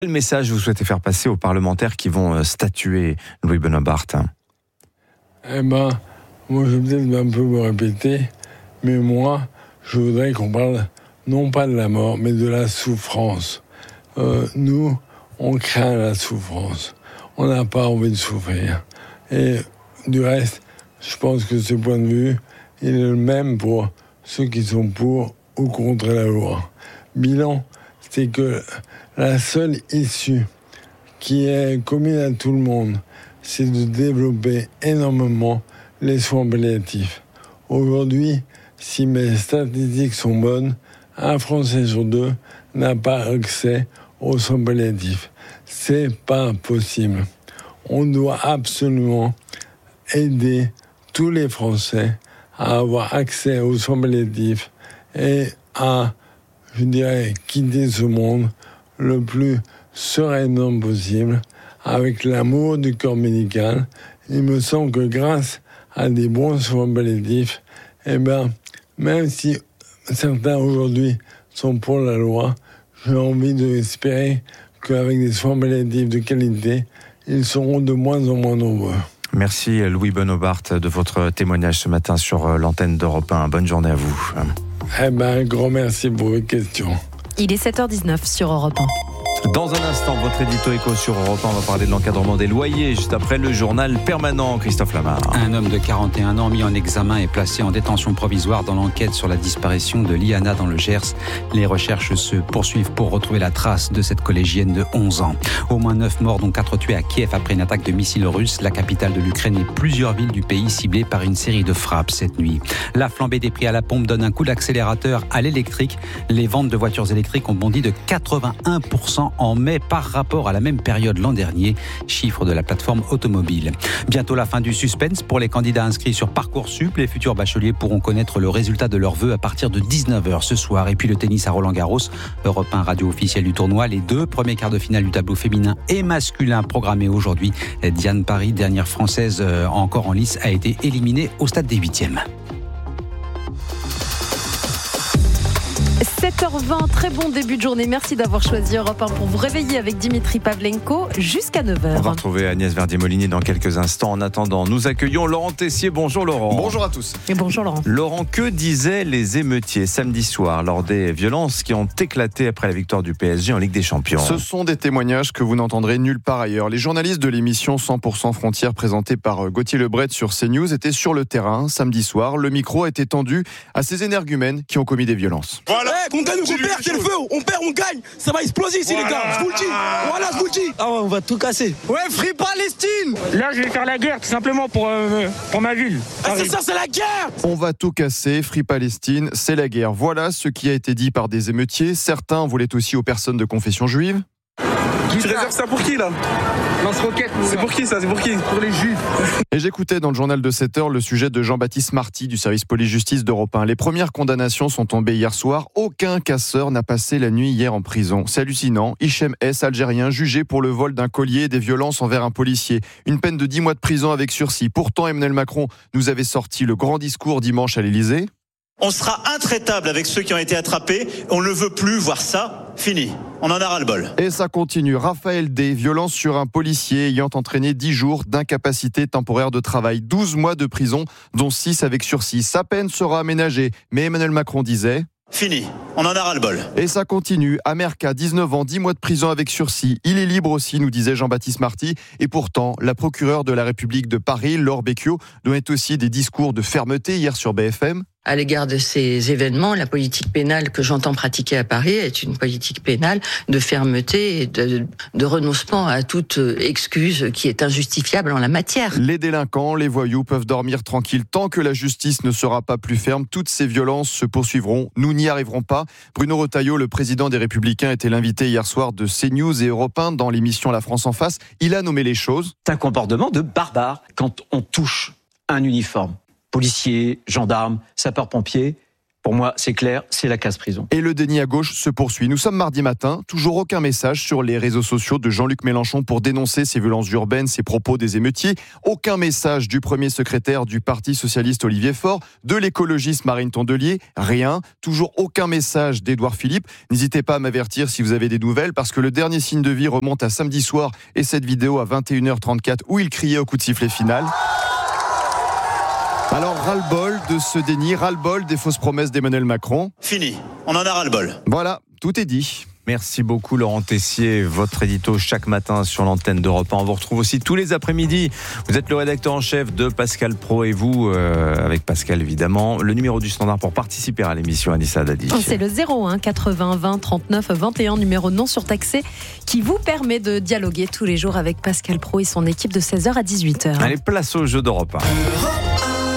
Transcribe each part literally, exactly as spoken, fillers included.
Quel message vous souhaitez faire passer aux parlementaires qui vont statuer, Louis Bonaparte ? Eh ben, moi je vais peut-être un peu me répéter, mais moi, je voudrais qu'on parle non pas de la mort, mais de la souffrance. Euh, nous, on craint la souffrance. On n'a pas envie de souffrir. Et du reste, je pense que ce point de vue, il est le même pour ceux qui sont pour ou contre la loi. Bilan, c'est que la seule issue qui est commune à tout le monde, c'est de développer énormément les soins palliatifs. Aujourd'hui, si mes statistiques sont bonnes, un Français sur deux n'a pas accès aux soins palliatifs. C'est pas possible. On doit absolument aider tous les Français à avoir accès aux soins palliatifs et à, je dirais, quitter ce monde le plus sereinement possible, avec l'amour du corps médical. Il me semble que grâce à des bons soins palliatifs, eh ben, même si certains aujourd'hui sont pour la loi, j'ai envie d'espérer qu'avec des soins palliatifs de qualité, ils seront de moins en moins nombreux. Merci Louis Bonaparte de votre témoignage ce matin sur l'antenne d'Europe un. Bonne journée à vous. Eh ben, un grand merci pour vos questions. Il est sept heures dix-neuf sur Europe un. Dans un instant, votre édito éco sur Europe un, on va parler de l'encadrement des loyers, juste après le journal permanent. Christophe Lamar. Un homme de quarante et un ans mis en examen et placé en détention provisoire dans l'enquête sur la disparition de Liana dans le Gers. Les recherches se poursuivent pour retrouver la trace de cette collégienne de onze ans. Au moins neuf morts, dont quatre tués à Kiev après une attaque de missiles russes, la capitale de l'Ukraine et plusieurs villes du pays ciblées par une série de frappes cette nuit. La flambée des prix à la pompe donne un coup d'accélérateur à l'électrique. Les ventes de voitures électriques ont bondi de quatre-vingt-un pour cent en mai par rapport à la même période l'an dernier, chiffre de la plateforme automobile. Bientôt la fin du suspense pour les candidats inscrits sur Parcoursup. Les futurs bacheliers pourront connaître le résultat de leurs vœux à partir de dix-neuf heures ce soir. Et puis le tennis à Roland-Garros, Europe un radio officielle du tournoi. Les deux premiers quarts de finale du tableau féminin et masculin programmés aujourd'hui. Diane Paris, dernière française encore en lice, a été éliminée au stade des huitièmes. sept heures vingt, très bon début de journée. Merci d'avoir choisi Europe un pour vous réveiller avec Dimitri Pavlenko jusqu'à neuf heures. On va retrouver Agnès Verdier-Molinier dans quelques instants. En attendant, nous accueillons Laurent Tessier. Bonjour Laurent. Bonjour à tous. Et bonjour Laurent. Laurent, que disaient les émeutiers samedi soir lors des violences qui ont éclaté après la victoire du P S G en Ligue des Champions ? Ce sont des témoignages que vous n'entendrez nulle part ailleurs. Les journalistes de l'émission cent pour cent Frontières présentée par Gauthier Lebret sur CNews étaient sur le terrain samedi soir. Le micro était tendu à ces énergumènes qui ont commis des violences. Voilà, hey, on gagne ou on perd, c'est le feu, on perd, on gagne, ça va exploser ici voilà. Les gars, je vous le dis, voilà, je vous le dis. Ah ouais, on va tout casser. Ouais, Free Palestine. Là, je vais faire la guerre tout simplement pour, euh, pour ma ville. Ah, c'est ça, c'est la guerre. On va tout casser, Free Palestine, c'est la guerre. Voilà ce qui a été dit par des émeutiers. Certains voulaient aussi aux personnes de confession juive. Tu réserves ça pour qui là ? Lance-roquette. C'est pour qui ça ? C'est pour qui ? Pour les juifs. Et j'écoutais dans le journal de sept heures le sujet de Jean-Baptiste Marty du service police-justice d'Europe un. Les premières condamnations sont tombées hier soir. Aucun casseur n'a passé la nuit hier en prison. C'est hallucinant. Hichem S, algérien, jugé pour le vol d'un collier et des violences envers un policier. Une peine de dix mois de prison avec sursis. Pourtant, Emmanuel Macron nous avait sorti le grand discours dimanche à l'Élysée. On sera intraitable avec ceux qui ont été attrapés. On ne veut plus voir ça. Fini. On en a ras-le-bol. Et ça continue. Raphaël D. Violence sur un policier ayant entraîné dix jours d'incapacité temporaire de travail. douze mois de prison, dont six avec sursis. Sa peine sera aménagée. Mais Emmanuel Macron disait... Fini. On en a ras-le-bol. Et ça continue. Amerka, dix-neuf ans, dix mois de prison avec sursis. Il est libre aussi, nous disait Jean-Baptiste Marty. Et pourtant, la procureure de la République de Paris, Laure Becchio, donnait aussi des discours de fermeté hier sur B F M. À l'égard de ces événements, la politique pénale que j'entends pratiquer à Paris est une politique pénale de fermeté et de, de renoncement à toute excuse qui est injustifiable en la matière. Les délinquants, les voyous peuvent dormir tranquilles tant que la justice ne sera pas plus ferme. Toutes ces violences se poursuivront. Nous n'y arriverons pas. Bruno Retailleau, le président des Républicains, était l'invité hier soir de CNews et Europe un dans l'émission La France en face. Il a nommé les choses. C'est un comportement de barbare quand on touche un uniforme. Policiers, gendarmes, sapeurs-pompiers, Pour moi, c'est clair, c'est la case prison. Et le déni à gauche se poursuit. Nous sommes mardi matin, toujours aucun message sur les réseaux sociaux de Jean-Luc Mélenchon pour dénoncer ces violences urbaines, ces propos des émeutiers. Aucun message du premier secrétaire du Parti socialiste Olivier Faure, de l'écologiste Marine Tondelier, rien. Toujours aucun message d'Édouard Philippe. N'hésitez pas à m'avertir si vous avez des nouvelles, parce que le dernier signe de vie remonte à samedi soir et cette vidéo à vingt et une heures trente-quatre où il criait au coup de sifflet final. Alors, ras-le-bol de ce déni, ras-le-bol des fausses promesses d'Emmanuel Macron. Fini, on en a ras-le-bol. Voilà, tout est dit. Merci beaucoup Laurent Tessier, votre édito chaque matin sur l'antenne d'Europe un. On vous retrouve aussi tous les après-midi. Vous êtes le rédacteur en chef de Pascal Pro et vous, euh, avec Pascal évidemment, le numéro du standard pour participer à l'émission Anissa Dadi. C'est le zéro un quatre-vingts vingt trente-neuf vingt et un, numéro non surtaxé, qui vous permet de dialoguer tous les jours avec Pascal Pro et son équipe de seize heures à dix-huit heures. Allez, place au jeu d'Europe un.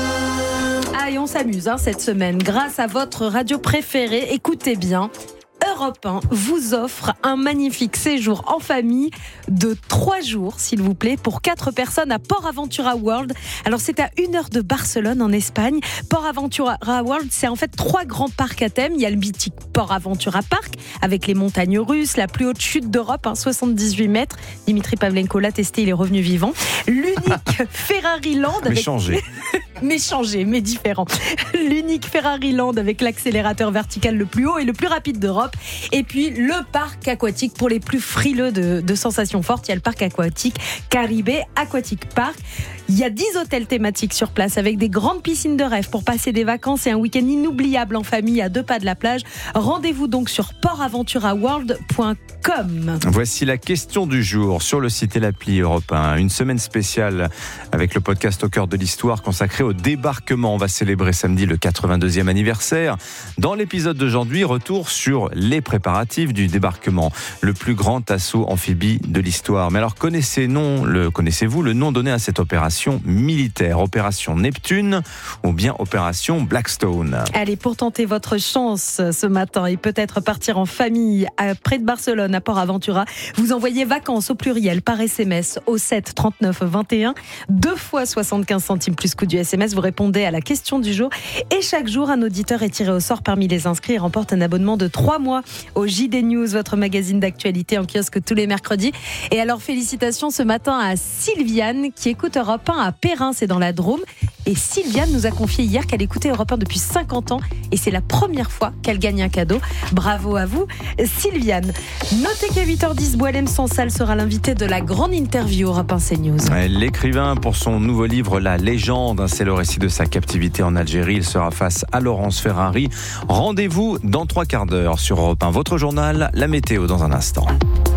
Ah, et on s'amuse hein, cette semaine grâce à votre radio préférée. Écoutez bien. Europe un vous offre un magnifique séjour en famille de trois jours, s'il vous plaît, pour quatre personnes à Port Aventura World. Alors, c'est à une heure de Barcelone, en Espagne. Port Aventura World, c'est en fait trois grands parcs à thème. Il y a le mythique Port Aventura Park, avec les montagnes russes, la plus haute chute d'Europe, hein, soixante-dix-huit mètres. Dimitri Pavlenko l'a testé, il est revenu vivant. L'unique Ferrari Land. Mais avec... changé. mais changé, mais différent. L'unique Ferrari Land avec l'accélérateur vertical le plus haut et le plus rapide d'Europe. Et puis le parc aquatique pour les plus frileux de, de sensations fortes. Il y a le parc aquatique Caribe Aquatic Park. Il y a dix hôtels thématiques sur place avec des grandes piscines de rêve pour passer des vacances et un week-end inoubliable en famille à deux pas de la plage. Rendez-vous donc sur port aventura world point com. Voici la question du jour sur le site et l'appli Europe un. Une semaine spéciale avec le podcast Au cœur de l'histoire consacré au débarquement. On va célébrer samedi le quatre-vingt-deuxième anniversaire. Dans l'épisode d'aujourd'hui, retour sur les préparatifs du débarquement, le plus grand assaut amphibie de l'histoire. Mais alors connaissez non, le, connaissez-vous le nom donné à cette opération militaire, opération Neptune ou bien opération Blackstone? Allez, pour tenter votre chance ce matin et peut-être partir en famille à, près de Barcelone, à Port Aventura, vous envoyez vacances au pluriel par S M S au sept trente-neuf vingt et un, deux fois soixante-quinze centimes plus coût du S M S. Vous répondez à la question du jour et chaque jour, un auditeur est tiré au sort parmi les inscrits et remporte un abonnement de trois mois au J D News, votre magazine d'actualité en kiosque tous les mercredis. Et alors, félicitations ce matin à Sylviane qui écoute Europe un à Perrin, c'est dans la Drôme. Et Sylviane nous a confié hier qu'elle écoutait Europe un depuis cinquante ans et c'est la première fois qu'elle gagne un cadeau. Bravo à vous, Sylviane. Notez qu'à huit heures dix, Boualem Sansal sera l'invité de la grande interview Europe un C News. L'écrivain pour son nouveau livre La Légende, c'est le récit de sa captivité en Algérie. Il sera face à Laurence Ferrari. Rendez-vous dans trois quarts d'heure sur Europe un. Votre journal, la météo dans un instant.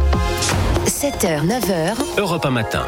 sept heures, neuf heures. Europe un matin.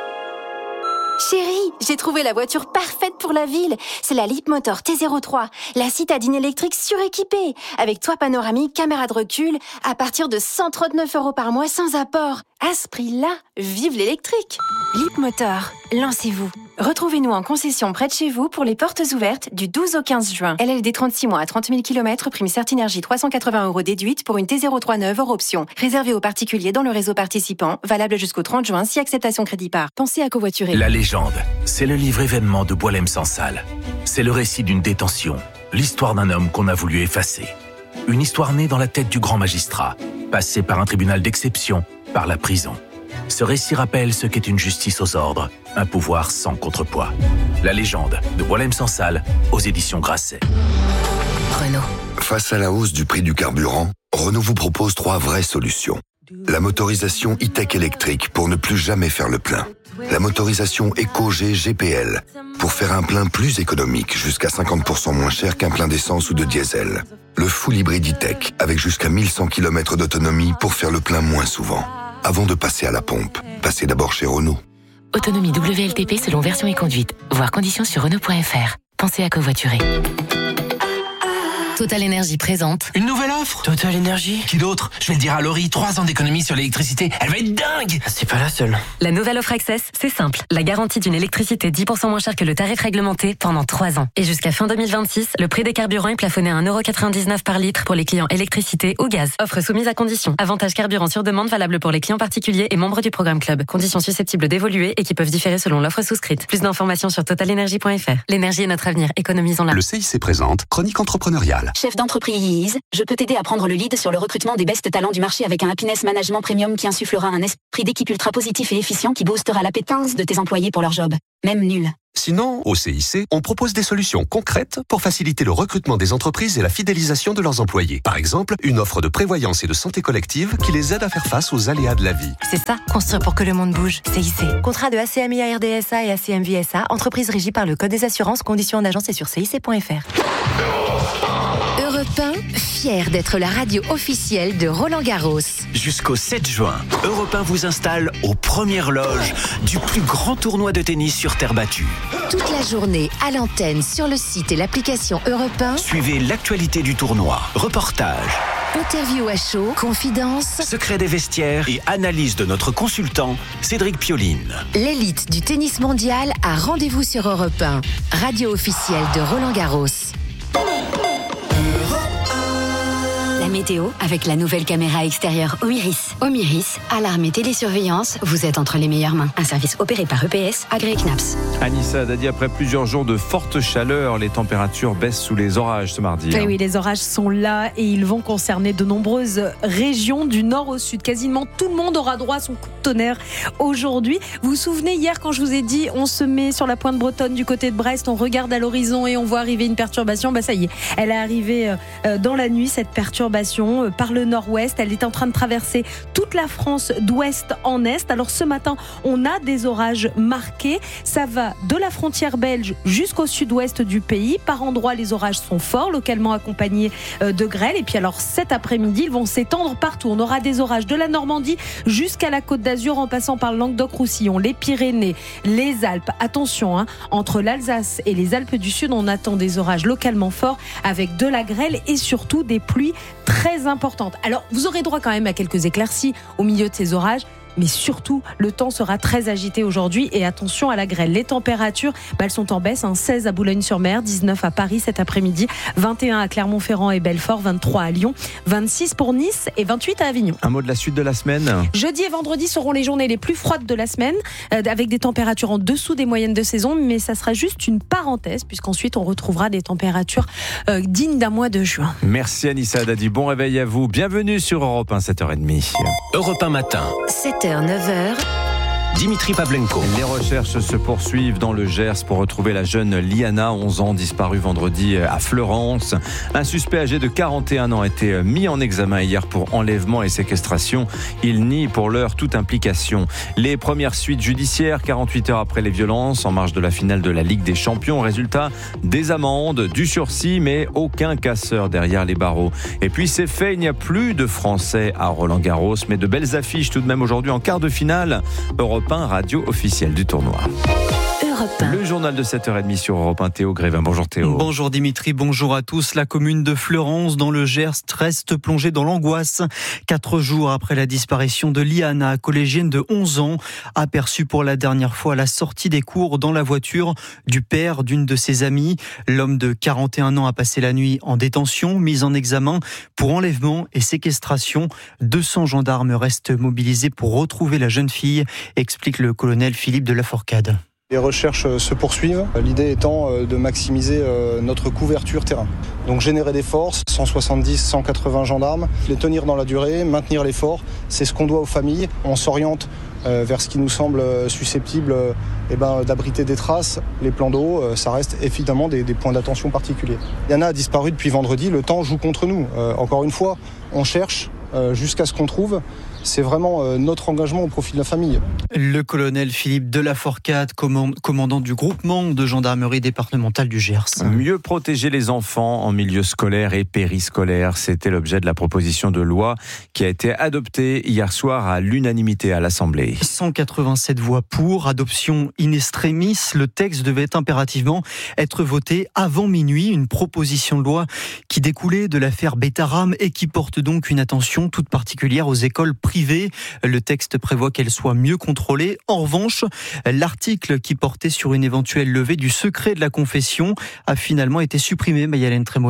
Chérie, j'ai trouvé la voiture parfaite pour la ville. C'est la Leapmotor T zéro trois, la citadine électrique suréquipée, avec toit panoramique, caméra de recul, à partir de cent trente-neuf euros par mois sans apport. À ce prix-là, vive l'électrique. Leapmotor, lancez-vous. Retrouvez-nous en concession près de chez vous pour les portes ouvertes du douze au quinze juin. L L D trente-six mois à trente mille kilomètres, prime Certinergie trois cent quatre-vingts euros déduite pour une T zéro trois neuve hors option. Réservé aux particuliers dans le réseau participant, valable jusqu'au trente juin si acceptation crédit par. Pensez à covoiturer. La Légende, c'est le livre événement de Boualem Sansal. C'est le récit d'une détention, l'histoire d'un homme qu'on a voulu effacer. Une histoire née dans la tête du grand magistrat, passé par un tribunal d'exception, par la prison. Ce récit rappelle ce qu'est une justice aux ordres, un pouvoir sans contrepoids. La Légende de Boualem Sansal aux éditions Grasset. Renault. Face à la hausse du prix du carburant, Renault vous propose trois vraies solutions. La motorisation e-tech électrique pour ne plus jamais faire le plein. La motorisation Eco-G G P L pour faire un plein plus économique, jusqu'à cinquante pour cent moins cher qu'un plein d'essence ou de diesel. Le full hybride e-tech avec jusqu'à mille cent kilomètres d'autonomie pour faire le plein moins souvent. Avant de passer à la pompe, passez d'abord chez Renault. Autonomie W L T P selon version et conduite. Voir conditions sur Renault point F R. Pensez à covoiturer. Total Énergie présente. Une nouvelle offre Total Énergie. Qui d'autre? Je vais le dire à Laurie, trois ans d'économie sur l'électricité. Elle va être dingue. C'est pas la seule. La nouvelle offre Access, c'est simple. La garantie d'une électricité dix pour cent moins chère que le tarif réglementé pendant trois ans. Et jusqu'à fin deux mille vingt-six, le prix des carburants est plafonné à un euro quatre-vingt-dix-neuf par litre pour les clients électricité ou gaz. Offre soumise à conditions. Avantage carburant sur demande valable pour les clients particuliers et membres du programme Club. Conditions susceptibles d'évoluer et qui peuvent différer selon l'offre souscrite. Plus d'informations sur total énergie point F R. L'énergie est notre avenir. Économisons-la. Le C I C présente Chronique entrepreneuriale. générale. Chef d'entreprise, je peux t'aider à prendre le lead sur le recrutement des best talents du marché avec un Happiness Management Premium qui insufflera un esprit d'équipe ultra positif et efficient qui boostera l'appétence de tes employés pour leur job, même nul. Sinon, au C I C, on propose des solutions concrètes pour faciliter le recrutement des entreprises et la fidélisation de leurs employés. Par exemple, une offre de prévoyance et de santé collective qui les aide à faire face aux aléas de la vie. C'est ça, construire pour que le monde bouge. C I C. Contrat de A C M I A R D S A et A C M V S A, entreprise régie par le Code des assurances, conditions en agence et sur C I C point F R. Europe un, fier d'être la radio officielle de Roland-Garros. Jusqu'au sept juin, Europe un vous installe aux premières loges du plus grand tournoi de tennis sur terre battue. Toute la journée à l'antenne, sur le site et l'application Europe un. Suivez l'actualité du tournoi, reportages, interview à chaud, confidences, secrets des vestiaires et analyse de notre consultant Cédric Pioline. L'élite du tennis mondial a rendez-vous sur Europe un, radio officielle de Roland-Garros. La météo avec la nouvelle caméra extérieure Omiris. Omiris, alarme et télésurveillance, vous êtes entre les meilleures mains. Un service opéré par E P S, agréé C N A P S. Anissa Dadi, après plusieurs jours de forte chaleur, les températures baissent sous les orages ce mardi. Oui, oui, les orages sont là et ils vont concerner de nombreuses régions du nord au sud. Quasiment tout le monde aura droit à son coup de tonnerre aujourd'hui. Vous vous souvenez hier quand je vous ai dit on se met sur la pointe bretonne du côté de Brest, on regarde à l'horizon et on voit arriver une perturbation. Bah ça y est, elle est arrivée dans la nuit, cette perturbation par le nord-ouest. Elle est en train de traverser toute la France d'ouest en est. Alors ce matin, on a des orages marqués. Ça va de la frontière belge jusqu'au sud-ouest du pays. Par endroits, les orages sont forts, localement accompagnés de grêle. Et puis alors cet après-midi, ils vont s'étendre partout. On aura des orages de la Normandie jusqu'à la Côte d'Azur en passant par le Languedoc-Roussillon, les Pyrénées, les Alpes. Attention, hein, entre l'Alsace et les Alpes du Sud, on attend des orages localement forts avec de la grêle et surtout des pluies très importante. Alors, vous aurez droit quand même à quelques éclaircies au milieu de ces orages, mais surtout, le temps sera très agité aujourd'hui et attention à la grêle. Les températures, bah, elles sont en baisse, hein, seize à Boulogne-sur-Mer, dix-neuf à Paris cet après-midi, vingt et un à Clermont-Ferrand et Belfort, vingt-trois à Lyon, vingt-six pour Nice et vingt-huit à Avignon. Un mot de la suite de la semaine. Jeudi et vendredi seront les journées les plus froides de la semaine, euh, avec des températures en dessous des moyennes de saison, mais ça sera juste une parenthèse, puisqu'ensuite on retrouvera des températures euh, dignes d'un mois de juin. Merci Anissa Dadi, bon réveil à vous. Bienvenue sur Europe un, sept heures trente. Europe un matin. sept heures, neuf heures. Dimitri Pavlenko. Les recherches se poursuivent dans le Gers pour retrouver la jeune Liana, onze ans, disparue vendredi à Fleurance. Un suspect âgé de quarante et un ans a été mis en examen hier pour enlèvement et séquestration. Il nie pour l'heure toute implication. Les premières suites judiciaires, quarante-huit heures après les violences, en marge de la finale de la Ligue des Champions. Résultat, des amendes, du sursis, mais aucun casseur derrière les barreaux. Et puis c'est fait, il n'y a plus de Français à Roland-Garros, mais de belles affiches tout de même aujourd'hui en quart de finale. Europe un, radio officielle du tournoi. Le journal de sept heures trente sur Europe un, Théo Grévin. Bonjour Théo. Bonjour Dimitri, bonjour à tous. La commune de Fleurance dans le Gers reste plongée dans l'angoisse. Quatre jours après la disparition de Liana, collégienne de onze ans, aperçue pour la dernière fois à la sortie des cours dans la voiture du père d'une de ses amies. L'homme de quarante et un ans a passé la nuit en détention, mis en examen pour enlèvement et séquestration. deux cents gendarmes restent mobilisés pour retrouver la jeune fille, explique le colonel Philippe de Laforcade. Les recherches se poursuivent, l'idée étant de maximiser notre couverture terrain. Donc générer des forces, cent soixante-dix, cent quatre-vingts gendarmes, les tenir dans la durée, maintenir l'effort, c'est ce qu'on doit aux familles. On s'oriente vers ce qui nous semble susceptible eh ben, d'abriter des traces. Les plans d'eau, ça reste évidemment des, des points d'attention particuliers. Yana a disparu depuis vendredi, le temps joue contre nous. Euh, encore une fois, on cherche euh, jusqu'à ce qu'on trouve. C'est vraiment notre engagement au profit de la famille. Le colonel Philippe de Laforcade, commandant du groupement de gendarmerie départementale du Gers. Mieux protéger les enfants en milieu scolaire et périscolaire, c'était l'objet de la proposition de loi qui a été adoptée hier soir à l'unanimité à l'Assemblée. cent quatre-vingt-sept voix pour, adoption in extremis. Le texte devait impérativement être voté avant minuit. Une proposition de loi qui découlait de l'affaire Betaram et qui porte donc une attention toute particulière aux écoles privées. Le texte prévoit qu'elle soit mieux contrôlée. En revanche, l'article qui portait sur une éventuelle levée du secret de la confession a finalement été supprimé, Mayalène Trémollet.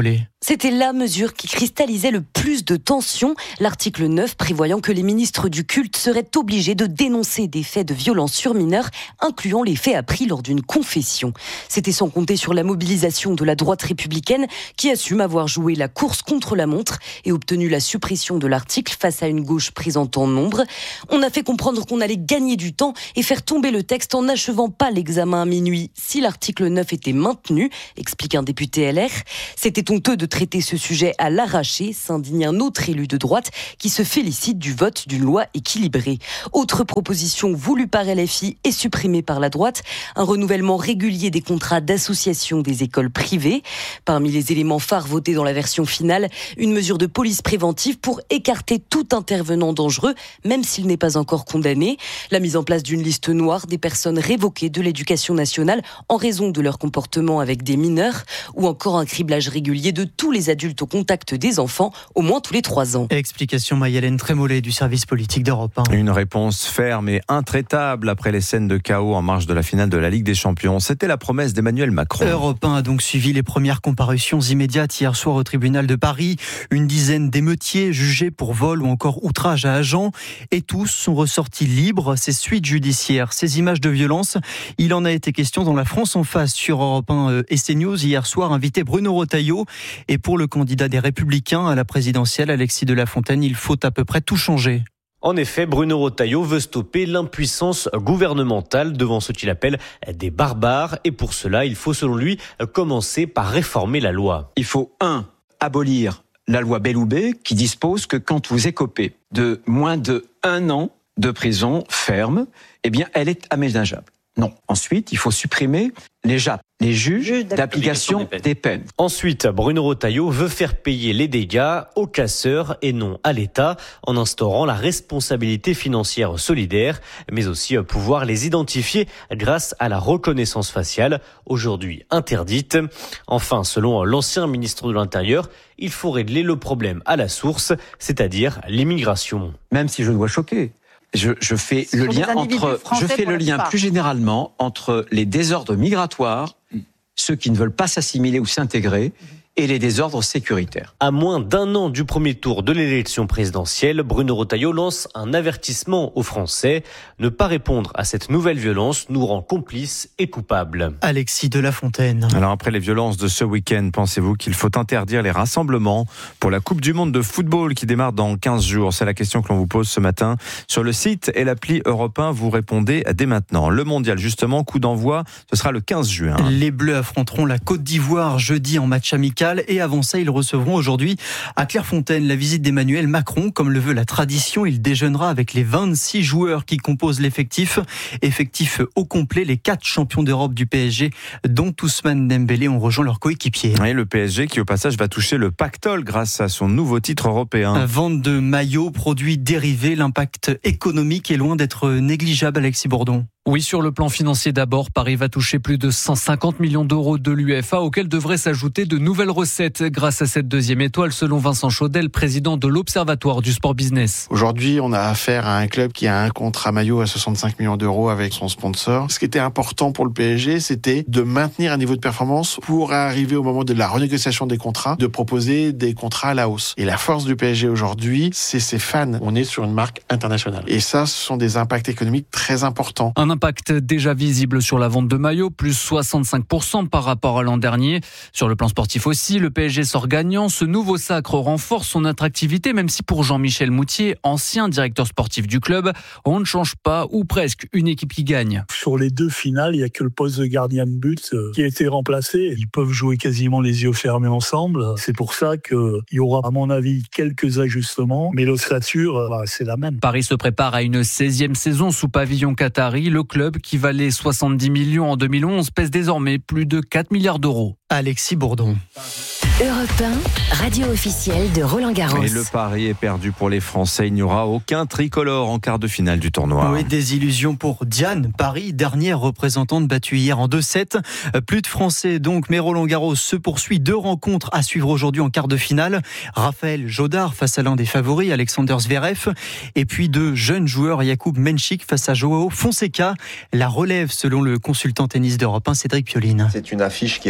C'était la mesure qui cristallisait le plus de tensions. L'article neuf prévoyant que les ministres du culte seraient obligés de dénoncer des faits de violence sur mineurs, incluant les faits appris lors d'une confession. C'était sans compter sur la mobilisation de la droite républicaine qui assume avoir joué la course contre la montre et obtenu la suppression de l'article face à une gauche présente en nombre. On a fait comprendre qu'on allait gagner du temps et faire tomber le texte en n'achevant pas l'examen à minuit si l'article neuf était maintenu, explique un député L R. C'était honteux de traiter ce sujet à l'arraché, s'indigne un autre élu de droite qui se félicite du vote d'une loi équilibrée. Autre proposition voulue par L F I et supprimée par la droite, un renouvellement régulier des contrats d'association des écoles privées. Parmi les éléments phares votés dans la version finale, une mesure de police préventive pour écarter tout intervenant dangereux, même s'il n'est pas encore condamné. La mise en place d'une liste noire des personnes révoquées de l'éducation nationale en raison de leur comportement avec des mineurs, ou encore un criblage régulier de tous les adultes au contact des enfants, au moins tous les trois ans. Explication Maï-Hélène Trémollet du service politique d'Europe un. Une réponse ferme et intraitable après les scènes de chaos en marge de la finale de la Ligue des Champions. C'était la promesse d'Emmanuel Macron. Europe un a donc suivi les premières comparutions immédiates hier soir au tribunal de Paris. Une dizaine d'émeutiers jugés pour vol ou encore outrage à agent, et tous sont ressortis libres. Ces suites judiciaires, ces images de violence, il en a été question dans la France en face sur Europe un et CNews hier soir, invité Bruno Retailleau. Et pour le candidat des Républicains à la présidentielle, Alexis de la Fontaine, il faut à peu près tout changer. En effet, Bruno Retailleau veut stopper l'impuissance gouvernementale devant ce qu'il appelle des barbares. Et pour cela, il faut, selon lui, commencer par réformer la loi. Il faut, un, abolir la loi Belloubet qui dispose que quand vous écopez de moins de un an de prison ferme, eh bien, elle est aménageable. Non. Ensuite, il faut supprimer les J A P, les juges d'application des peines. Ensuite, Bruno Retailleau veut faire payer les dégâts aux casseurs et non à l'État, en instaurant la responsabilité financière solidaire, mais aussi pouvoir les identifier grâce à la reconnaissance faciale, aujourd'hui interdite. Enfin, selon l'ancien ministre de l'Intérieur, il faut régler le problème à la source, c'est-à-dire l'immigration. Même si je dois choquer. Je, je fais le lien entre, je fais le lien plus généralement entre les désordres migratoires, ceux qui ne veulent pas s'assimiler ou s'intégrer, et les désordres sécuritaires. À moins d'un an du premier tour de l'élection présidentielle, Bruno Retailleau lance un avertissement aux Français. Ne pas répondre à cette nouvelle violence nous rend complices et coupables. Alexis de la Fontaine. Alors après les violences de ce week-end, pensez-vous qu'il faut interdire les rassemblements pour la Coupe du Monde de football qui démarre dans quinze jours? C'est la question que l'on vous pose ce matin. Sur le site et l'appli Europe un, vous répondez dès maintenant. Le mondial, justement, coup d'envoi, ce sera le quinze juin. Les Bleus affronteront la Côte d'Ivoire jeudi en match amical. Et avant ça, ils recevront aujourd'hui à Clairefontaine la visite d'Emmanuel Macron. Comme le veut la tradition, il déjeunera avec les vingt-six joueurs qui composent l'effectif. Effectif au complet, les quatre champions d'Europe du P S G, dont Ousmane Dembélé, ont rejoint leur coéquipier. Et le P S G qui, au passage, va toucher le pactole grâce à son nouveau titre européen. Vente de maillots, produits dérivés, l'impact économique est loin d'être négligeable, Alexis Bourdon. Oui, sur le plan financier d'abord, Paris va toucher plus de cent cinquante millions d'euros de l'U E F A, auxquels devraient s'ajouter de nouvelles recettes grâce à cette deuxième étoile, selon Vincent Chaudel, président de l'Observatoire du Sport Business. Aujourd'hui, on a affaire à un club qui a un contrat maillot à soixante-cinq millions d'euros avec son sponsor. Ce qui était important pour le P S G, c'était de maintenir un niveau de performance pour arriver au moment de la renégociation des contrats, de proposer des contrats à la hausse. Et la force du P S G aujourd'hui, c'est ses fans. On est sur une marque internationale. Et ça, ce sont des impacts économiques très importants. Un impact déjà visible sur la vente de maillots, plus soixante-cinq pour cent par rapport à l'an dernier. Sur le plan sportif aussi, le P S G sort gagnant. Ce nouveau sacre renforce son attractivité, même si pour Jean-Michel Moutier, ancien directeur sportif du club, on ne change pas, ou presque, une équipe qui gagne. Sur les deux finales, il n'y a que le poste de gardien de but qui a été remplacé. Ils peuvent jouer quasiment les yeux fermés ensemble. C'est pour ça qu'il y aura, à mon avis, quelques ajustements, mais l'ossature, bah, c'est la même. Paris se prépare à une seizième saison sous pavillon qatari. Le club, qui valait soixante-dix millions en deux mille onze, pèse désormais plus de quatre milliards d'euros. Alexis Bourdon. Europe un, radio officielle de Roland-Garros. Et le pari est perdu pour les Français. Il n'y aura aucun tricolore en quart de finale du tournoi. Oui, des illusions pour Diane Paris, dernière représentante battue hier en deux sept. Plus de Français donc, mais Roland-Garros se poursuit. Deux rencontres à suivre aujourd'hui en quart de finale. Raphaël Jodard face à l'un des favoris, Alexander Zverev. Et puis deux jeunes joueurs, Jakub Menchik face à Joao Fonseca. La relève selon le consultant tennis d'Europe un, Cédric Pioline. C'est une affiche qui est appétissante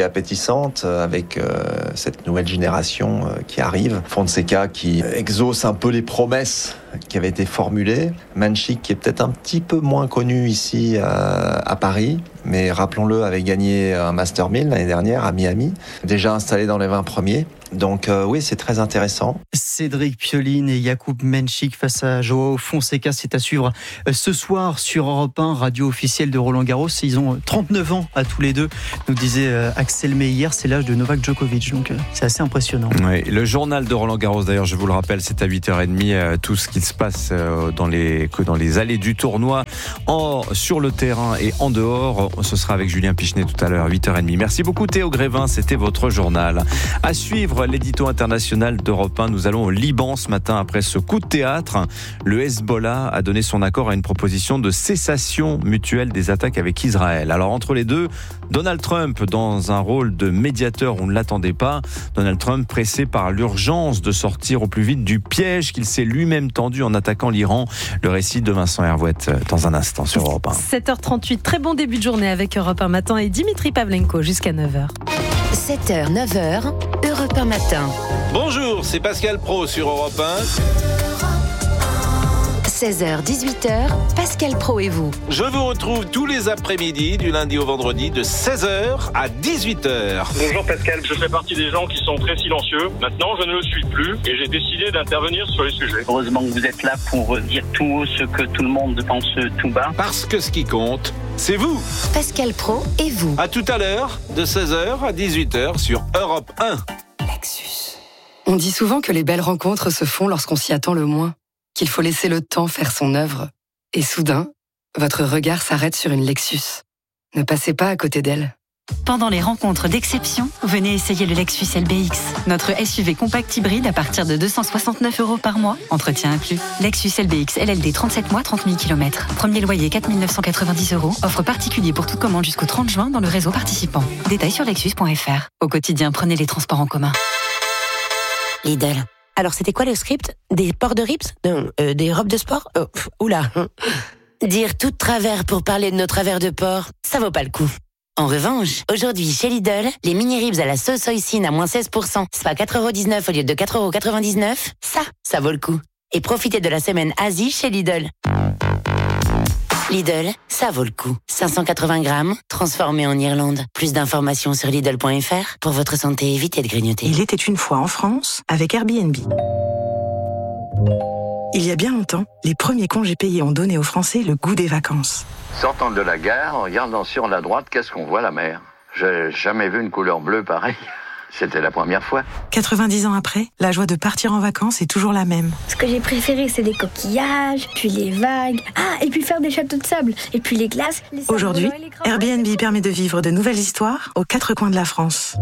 intéressante avec euh, cette nouvelle génération euh, qui arrive. Fonseca qui exauce un peu les promesses qui avaient été formulées. Mancini qui est peut-être un petit peu moins connu ici à, à Paris, mais rappelons-le, avait gagné un Master mille l'année dernière à Miami, déjà installé dans les vingt premiers. Donc euh, oui, c'est très intéressant. Cédric Pioline et Jakub Mensik face à Joao Fonseca, c'est à suivre ce soir sur Europe un, radio officielle de Roland Garros. Ils ont trente-neuf ans à tous les deux, nous disait Axel May hier, c'est l'âge de Novak Djokovic, donc c'est assez impressionnant. Oui, le journal de Roland Garros, d'ailleurs, je vous le rappelle, c'est à huit heures trente, tout ce qui se passe dans les, dans les allées du tournoi, en, sur le terrain et en dehors. Ce sera avec Julien Pichenet tout à l'heure, huit heures trente. Merci beaucoup Théo Grévin, c'était votre journal. À suivre l'édito international d'Europe un, nous allons au Liban ce matin après ce coup de théâtre. Le Hezbollah a donné son accord à une proposition de cessation mutuelle des attaques avec Israël. Alors entre les deux, Donald Trump dans un rôle de médiateur, on ne l'attendait pas. Donald Trump pressé par l'urgence de sortir au plus vite du piège qu'il s'est lui-même tendu en attaquant l'Iran. Le récit de Vincent Hervouette dans un instant sur Europe un. sept heures trente-huit, très bon début de journée avec Europe un Matin et Dimitri Pavlenko jusqu'à neuf heures. sept heures, neuf heures, Europe un Matin. Bonjour, c'est Pascal Pro sur Europe un. seize heures, dix-huit heures, Pascal Pro et vous. Je vous retrouve tous les après-midi, du lundi au vendredi, de seize heures à dix-huit heures. Bonjour Pascal, je fais partie des gens qui sont très silencieux. Maintenant, je ne le suis plus et j'ai décidé d'intervenir sur les sujets. Heureusement que vous êtes là pour dire tout haut ce que tout le monde pense tout bas. Parce que ce qui compte, c'est vous. Pascal Pro et vous. À tout à l'heure, de seize heures à dix-huit heures sur Europe un. Lexus. On dit souvent que les belles rencontres se font lorsqu'on s'y attend le moins, qu'il faut laisser le temps faire son œuvre. Et soudain, votre regard s'arrête sur une Lexus. Ne passez pas à côté d'elle. Pendant les rencontres d'exception, venez essayer le Lexus L B X. Notre S U V compact hybride à partir de deux cent soixante-neuf euros par mois, entretien inclus. Lexus L B X L L D trente-sept mois, trente mille kilomètres. Premier loyer quatre mille neuf cent quatre-vingt-dix euros. Offre particulier pour toute commande jusqu'au trente juin dans le réseau participant. Détails sur lexus point f r. Au quotidien, prenez les transports en commun. Lidl. Alors, c'était quoi le script? Des ports de rips? Non, euh, des robes de sport? oh, pff, Oula. Dire tout de travers pour parler de nos travers de porc, ça vaut pas le coup. En revanche, aujourd'hui, chez Lidl, les mini-ribs à la sauce hoisin à moins seize pour cent, c'est pas quatre euros dix-neuf au lieu de quatre euros quatre-vingt-dix-neuf. Ça, ça vaut le coup. Et profitez de la semaine Asie chez Lidl. Lidl, ça vaut le coup. cinq cent quatre-vingts grammes, transformé en Irlande. Plus d'informations sur Lidl point f r. Pour votre santé, évitez de grignoter. Il était une fois en France avec Airbnb. Il y a bien longtemps, les premiers congés payés ont donné aux Français le goût des vacances. Sortant de la gare, en regardant sur la droite, qu'est-ce qu'on voit? La mer. J'ai jamais vu une couleur bleue pareille. C'était la première fois. quatre-vingt-dix ans après, la joie de partir en vacances est toujours la même. Ce que j'ai préféré, c'est les coquillages, puis les vagues, ah, et puis faire des châteaux de sable, et puis les glaces. Les Aujourd'hui, Airbnb permet de vivre de nouvelles histoires aux quatre coins de la France.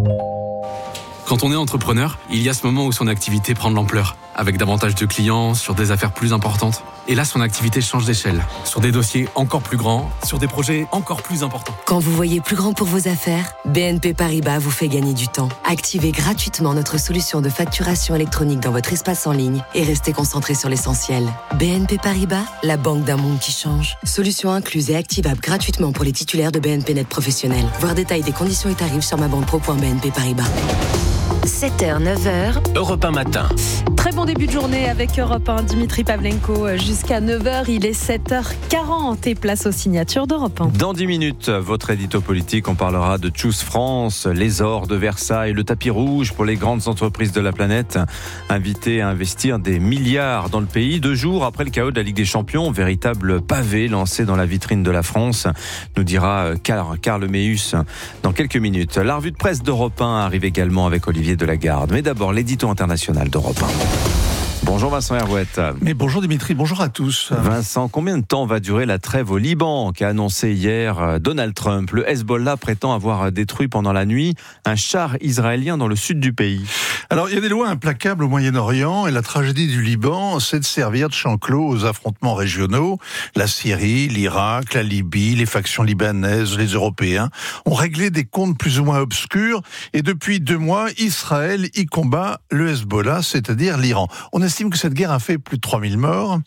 Quand on est entrepreneur, il y a ce moment où son activité prend de l'ampleur, avec davantage de clients, sur des affaires plus importantes. Et là, son activité change d'échelle, sur des dossiers encore plus grands, sur des projets encore plus importants. Quand vous voyez plus grand pour vos affaires, B N P Paribas vous fait gagner du temps. Activez gratuitement notre solution de facturation électronique dans votre espace en ligne et restez concentré sur l'essentiel. B N P Paribas, la banque d'un monde qui change. Solution incluse et activable gratuitement pour les titulaires de B N P Net Professionnel. Voir détail des conditions et tarifs sur ma banque pro point b n p paribas. sept heures, neuf heures. Europe un Matin. Très bon début de journée avec Europe un, Dimitri Pavlenko jusqu'à neuf heures. Il est sept heures quarante et place aux signatures d'Europe un. Dans dix minutes, votre édito politique, on parlera de Choose France, les ors de Versailles, le tapis rouge pour les grandes entreprises de la planète, invitées à investir des milliards dans le pays. Deux jours après le chaos de la Ligue des Champions, véritable pavé lancé dans la vitrine de la France, nous dira Karl, Karl Meus dans quelques minutes. La revue de presse d'Europe un arrive également avec Olivier Delagarde. Mais d'abord, l'édito international d'Europe un. Bonjour Vincent Hervouette. Mais bonjour Dimitri, bonjour à tous. Vincent, combien de temps va durer la trêve au Liban qu'a annoncé hier Donald Trump? Le Hezbollah prétend avoir détruit pendant la nuit un char israélien dans le sud du pays. Alors il y a des lois implacables au Moyen-Orient et la tragédie du Liban, c'est de servir de champ clos aux affrontements régionaux. La Syrie, l'Irak, la Libye, les factions libanaises, les Européens ont réglé des comptes plus ou moins obscurs et depuis deux mois, Israël y combat le Hezbollah, c'est-à-dire l'Iran. On estime que cette guerre a fait plus de trois mille morts.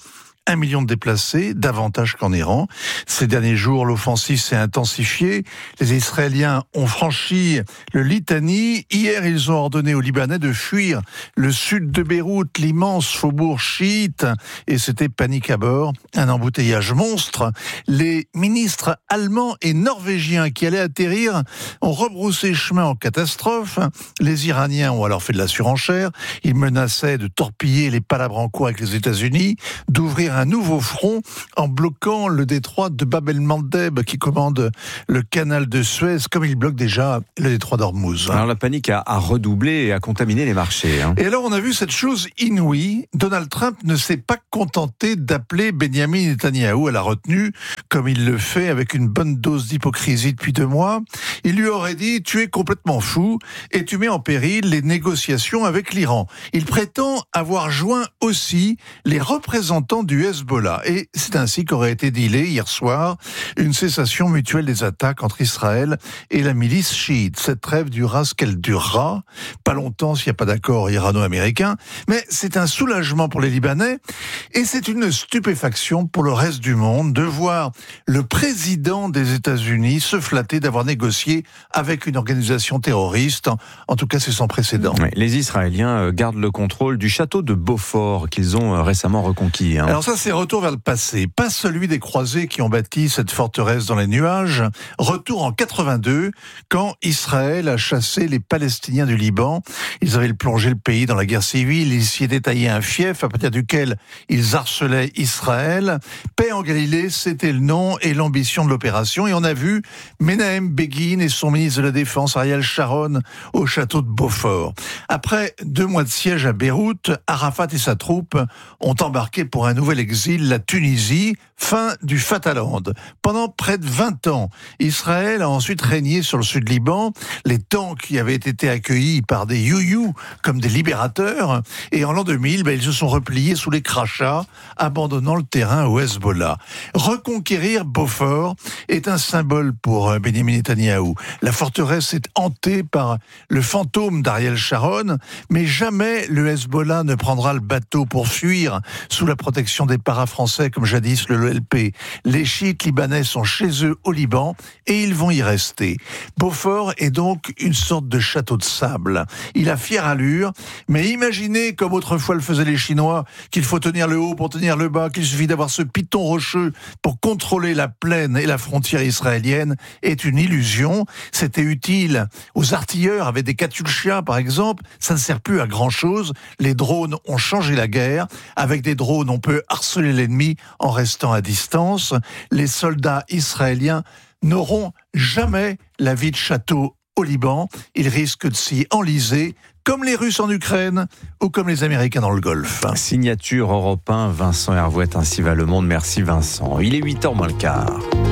un million de déplacés, davantage qu'en Iran. Ces derniers jours, l'offensive s'est intensifiée. Les Israéliens ont franchi le Litani. Hier, ils ont ordonné aux Libanais de fuir le sud de Beyrouth, l'immense faubourg chiite, et c'était panique à bord, un embouteillage monstre. Les ministres allemands et norvégiens qui allaient atterrir ont rebroussé chemin en catastrophe. Les Iraniens ont alors fait de la surenchère. Ils menaçaient de torpiller les palabres en cours avec les États-Unis, d'ouvrir un nouveau front en bloquant le détroit de Bab el-Mandeb qui commande le canal de Suez, comme il bloque déjà le détroit d'Ormuz. Alors la panique a, a redoublé et a contaminé les marchés. Hein. Et alors on a vu cette chose inouïe. Donald Trump ne s'est pas contenté d'appeler Benjamin Netanyahou à la retenue, comme il le fait avec une bonne dose d'hypocrisie depuis deux mois. Il lui aurait dit « Tu es complètement fou et tu mets en péril les négociations avec l'Iran ». Il prétend avoir joint aussi les représentants du Hezbollah. Et c'est ainsi qu'aurait été dealé hier soir une cessation mutuelle des attaques entre Israël et la milice chiite. Cette trêve durera ce qu'elle durera. Pas longtemps s'il n'y a pas d'accord irano-américain. Mais c'est un soulagement pour les Libanais et c'est une stupéfaction pour le reste du monde de voir le président des États-Unis se flatter d'avoir négocié avec une organisation terroriste. En tout cas, c'est sans précédent. Oui, les Israéliens gardent le contrôle du château de Beaufort qu'ils ont récemment reconquis. Hein. Alors ça, c'est retour vers le passé. Pas celui des croisés qui ont bâti cette forteresse dans les nuages. Retour en quatre-vingt-deux, quand Israël a chassé les Palestiniens du Liban. Ils avaient plongé le pays dans la guerre civile. Ils s'y étaient taillé un fief à partir duquel ils harcelaient Israël. Paix en Galilée, c'était le nom et l'ambition de l'opération. Et on a vu Menahem Begin et son ministre de la Défense, Ariel Sharon, au château de Beaufort. Après deux mois de siège à Beyrouth, Arafat et sa troupe ont embarqué pour un nouvel exil, la Tunisie, fin du Fataland. Pendant près de vingt ans, Israël a ensuite régné sur le sud Liban. Les tanks qui avaient été accueillis par des you-you comme des libérateurs. Et en l'an deux mille, ben, ils se sont repliés sous les crachats, abandonnant le terrain au Hezbollah. Reconquérir Beaufort est un symbole pour Benjamin Netanyahou. La forteresse est hantée par le fantôme d'Ariel Sharon, mais jamais le Hezbollah ne prendra le bateau pour fuir sous la protection des paras-français comme jadis le L P. Les chiites libanais sont chez eux au Liban et ils vont y rester. Beaufort est donc une sorte de château de sable. Il a fière allure, mais imaginez, comme autrefois le faisaient les Chinois, qu'il faut tenir le haut pour tenir le bas, qu'il suffit d'avoir ce piton rocheux pour contrôler la plaine et la frontière israélienne est une illusion. C'était utile aux artilleurs avec des Katyusha par exemple, ça ne sert plus à grand chose. Les drones ont changé la guerre. Avec des drones, on peut harceler l'ennemi en restant à distance. Les soldats israéliens n'auront jamais la vie de château au Liban. Ils risquent de s'y enliser, comme les Russes en Ukraine ou comme les Américains dans le Golfe. Signature Europe un, Vincent Hervouette, ainsi va le monde. Merci Vincent. Il est huit heures moins le quart.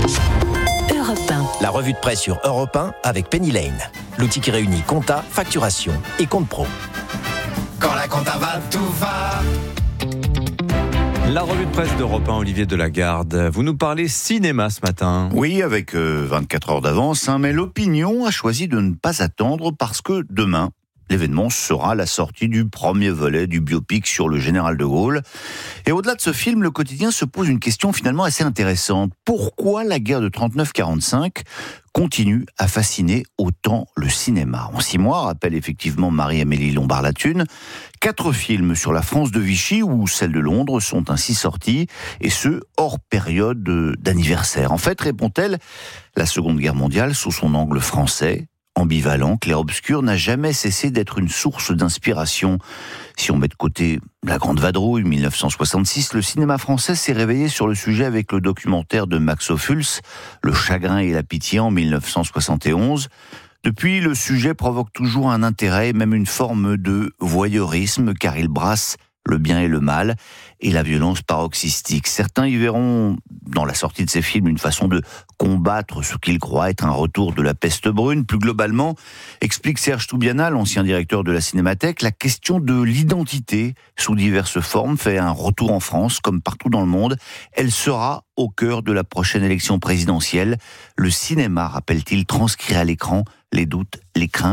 Europe un. La revue de presse sur Europe un avec Penny Lane. L'outil qui réunit compta, facturation et compte pro. Quand la compta va, tout va. La revue de presse d'Europe un, Olivier Delagarde. Vous nous parlez cinéma ce matin. Oui, avec euh, vingt-quatre heures d'avance, hein, mais l'opinion a choisi de ne pas attendre parce que demain, l'événement sera la sortie du premier volet du biopic sur le général de Gaulle. Et au-delà de ce film, le quotidien se pose une question finalement assez intéressante. Pourquoi la guerre de trente-neuf quarante-cinq continue à fasciner autant le cinéma? En six mois, rappelle effectivement Marie-Amélie Lombard-Latune, quatre films sur la France de Vichy ou celle de Londres sont ainsi sortis, et ce, hors période d'anniversaire. En fait, répond-elle, la Seconde Guerre mondiale, sous son angle français, ambivalent, clair-obscur, n'a jamais cessé d'être une source d'inspiration. Si on met de côté La Grande Vadrouille, mille neuf cent soixante-six, le cinéma français s'est réveillé sur le sujet avec le documentaire de Max Ophuls, Le chagrin et la pitié, en mille neuf cent soixante et onze. Depuis, le sujet provoque toujours un intérêt, même une forme de voyeurisme, car il brasse le bien et le mal, et la violence paroxystique. Certains y verront dans la sortie de ces films une façon de combattre ce qu'ils croient être un retour de la peste brune. Plus globalement, explique Serge Toubiana, l'ancien directeur de la Cinémathèque, la question de l'identité sous diverses formes fait un retour en France, comme partout dans le monde. Elle sera au cœur de la prochaine élection présidentielle. Le cinéma, rappelle-t-il, transcrit à l'écran les doutes, les craintes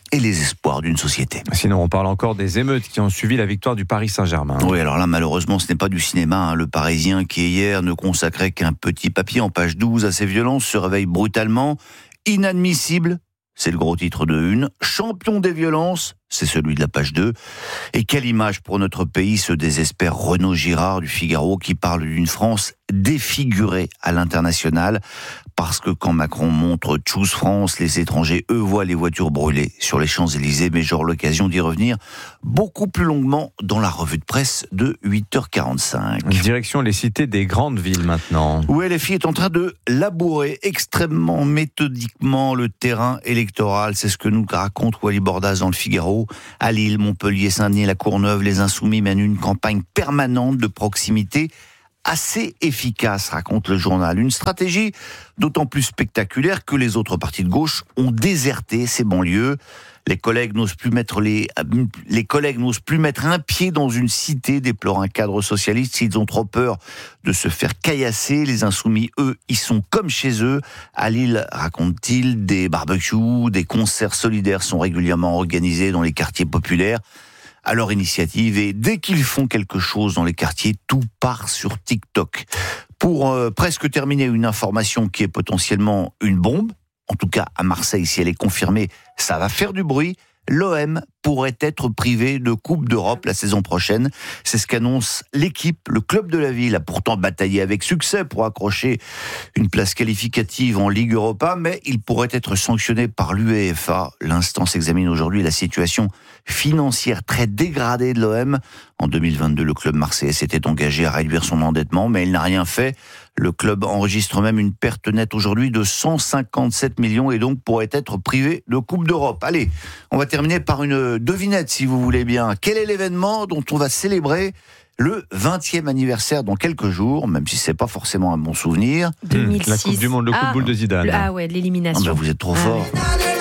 et les espoirs d'une société. Sinon, on parle encore des émeutes qui ont suivi la victoire du Paris Saint-Germain. Oui, alors là, malheureusement, ce n'est pas du cinéma. Hein. Le Parisien, qui hier ne consacrait qu'un petit papier en page douze à ces violences, se réveille brutalement. Inadmissible, c'est le gros titre de une. Champion des violences, c'est celui de la page deux. Et quelle image pour notre pays, se désespère Renaud Girard du Figaro, qui parle d'une France défigurée à l'international. Parce que quand Macron montre « Choose France », les étrangers, eux, voient les voitures brûlées sur les Champs-Élysées. Mais j'aurai l'occasion d'y revenir beaucoup plus longuement dans la revue de presse de huit heures quarante-cinq. Direction les cités des grandes villes maintenant. Où L F I est en train de labourer extrêmement méthodiquement le terrain électoral. C'est ce que nous raconte Wally Bordas dans le Figaro. À Lille, Montpellier, Saint-Denis, La Courneuve, les Insoumis mènent une campagne permanente de proximité assez efficace, raconte le journal. Une stratégie d'autant plus spectaculaire que les autres partis de gauche ont déserté ces banlieues. Les collègues n'osent plus mettre les, les collègues n'osent plus mettre un pied dans une cité, déplore un cadre socialiste. S'ils ont trop peur de se faire caillasser, les Insoumis, eux, ils sont comme chez eux. À Lille, raconte-t-il, des barbecues, des concerts solidaires sont régulièrement organisés dans les quartiers populaires à leur initiative, et dès qu'ils font quelque chose dans les quartiers, tout part sur TikTok. Pour euh, presque terminer, une information qui est potentiellement une bombe, en tout cas à Marseille, si elle est confirmée, ça va faire du bruit. L'O M pourrait être privé de Coupe d'Europe la saison prochaine. C'est ce qu'annonce l'équipe. Le club de la ville a pourtant bataillé avec succès pour accrocher une place qualificative en Ligue Europa, mais il pourrait être sanctionné par l'UEFA. L'instance examine aujourd'hui la situation financière très dégradée de l'O M. En deux mille vingt-deux, le club marseillais s'était engagé à réduire son endettement, mais il n'a rien fait. Le club enregistre même une perte nette aujourd'hui de cent cinquante-sept millions et donc pourrait être privé de Coupe d'Europe. Allez, on va terminer par une devinette, si vous voulez bien. Quel est l'événement dont on va célébrer le vingtième anniversaire dans quelques jours, même si c'est pas forcément un bon souvenir? deux mille six. La Coupe du Monde, le coup ah, de boule de Zidane. Le, ah ouais, l'élimination. Ah ben vous êtes trop ah fort.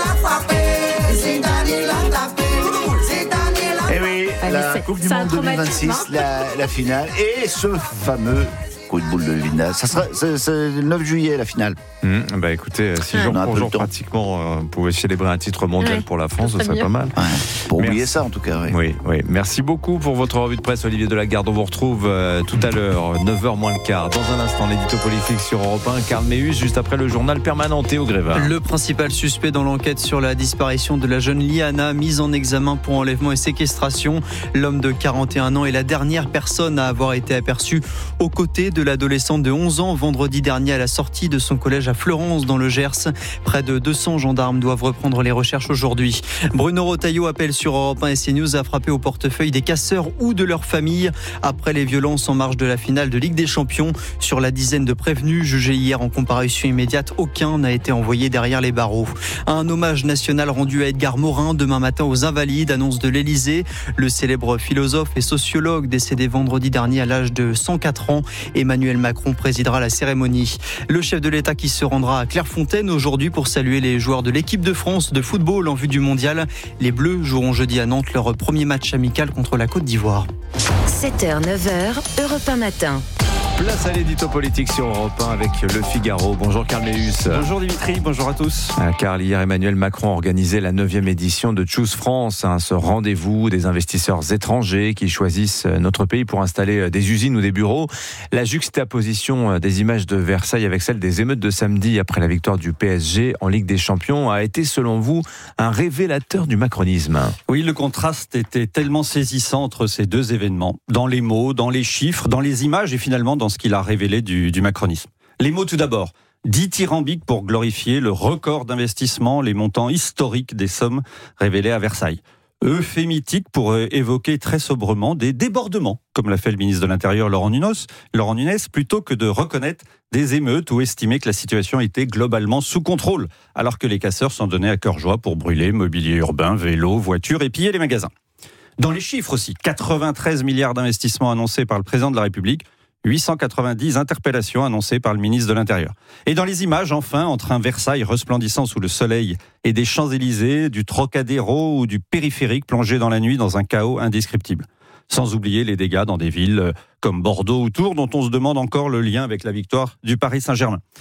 Eh oui, ah, la Coupe du Monde deux mille vingt-six, la, la finale, et ce fameux coup de boule de Zidane. Ça sera c'est, c'est le neuf juillet la finale. Mmh, bah écoutez, six jours pour jour pratiquement, euh, vous pouvez célébrer un titre mondial ouais, pour la France, ce serait pas mal. Ouais, pour Merci. oublier ça en tout cas. Oui. oui, oui. Merci beaucoup pour votre revue de presse, Olivier Delagarde. On vous retrouve euh, tout à l'heure, neuf heures moins le quart. Dans un instant, l'édito politique sur Europe un, Karl Méhus, juste après le journal permanent Théo Grévin. Le principal suspect dans l'enquête sur la disparition de la jeune Liana, mise en examen pour enlèvement et séquestration. L'homme de quarante et un ans est la dernière personne à avoir été aperçue aux côtés de l'adolescente de onze ans vendredi dernier à la sortie de son collège à Fleurance dans le Gers. Près de deux cents gendarmes doivent reprendre les recherches aujourd'hui. Bruno Retailleau appelle sur Europe un et CNews à frapper au portefeuille des casseurs ou de leurs familles après les violences en marge de la finale de Ligue des Champions. Sur la dizaine de prévenus jugés hier en comparution immédiate, aucun n'a été envoyé derrière les barreaux. Un hommage national rendu à Edgar Morin demain matin aux Invalides, annonce de l'Élysée. Le célèbre philosophe et sociologue décédé vendredi dernier à l'âge de cent quatre ans, Emmanuel Macron présidera la cérémonie. Le chef de l'État qui se rendra à Clairefontaine aujourd'hui pour saluer les joueurs de l'équipe de France de football en vue du mondial. Les Bleus joueront jeudi à Nantes leur premier match amical contre la Côte d'Ivoire. sept heures neuf heures, Europe un matin. Place à l'édito politique sur Europe un avec le Figaro. Bonjour Karl Méhus. Bonjour Dimitri, bonjour à tous. Ah, Karl, hier Emmanuel Macron organisait la neuvième édition de Choose France, hein, ce rendez-vous des investisseurs étrangers qui choisissent notre pays pour installer des usines ou des bureaux. La juxtaposition des images de Versailles avec celle des émeutes de samedi après la victoire du P S G en Ligue des Champions a été selon vous un révélateur du macronisme. Oui, le contraste était tellement saisissant entre ces deux événements, dans les mots, dans les chiffres, dans les images et finalement dans dans ce qu'il a révélé du, du macronisme. Les mots tout d'abord, dithyrambiques pour glorifier le record d'investissement, les montants historiques des sommes révélées à Versailles. Euphémitique pour évoquer très sobrement des débordements, comme l'a fait le ministre de l'Intérieur Laurent Nunez, Laurent Nunez, plutôt que de reconnaître des émeutes ou estimer que la situation était globalement sous contrôle, alors que les casseurs s'en donnaient à cœur joie pour brûler mobilier urbain, vélos, voitures et piller les magasins. Dans les chiffres aussi, quatre-vingt-treize milliards d'investissements annoncés par le président de la République, huit cent quatre-vingt-dix interpellations annoncées par le ministre de l'Intérieur. Et dans les images, enfin, entre un Versailles resplendissant sous le soleil et des Champs-Élysées, du Trocadéro ou du périphérique plongé dans la nuit dans un chaos indescriptible. Sans oublier les dégâts dans des villes comme Bordeaux ou Tours, dont on se demande encore le lien avec la victoire du Paris Saint-Germain.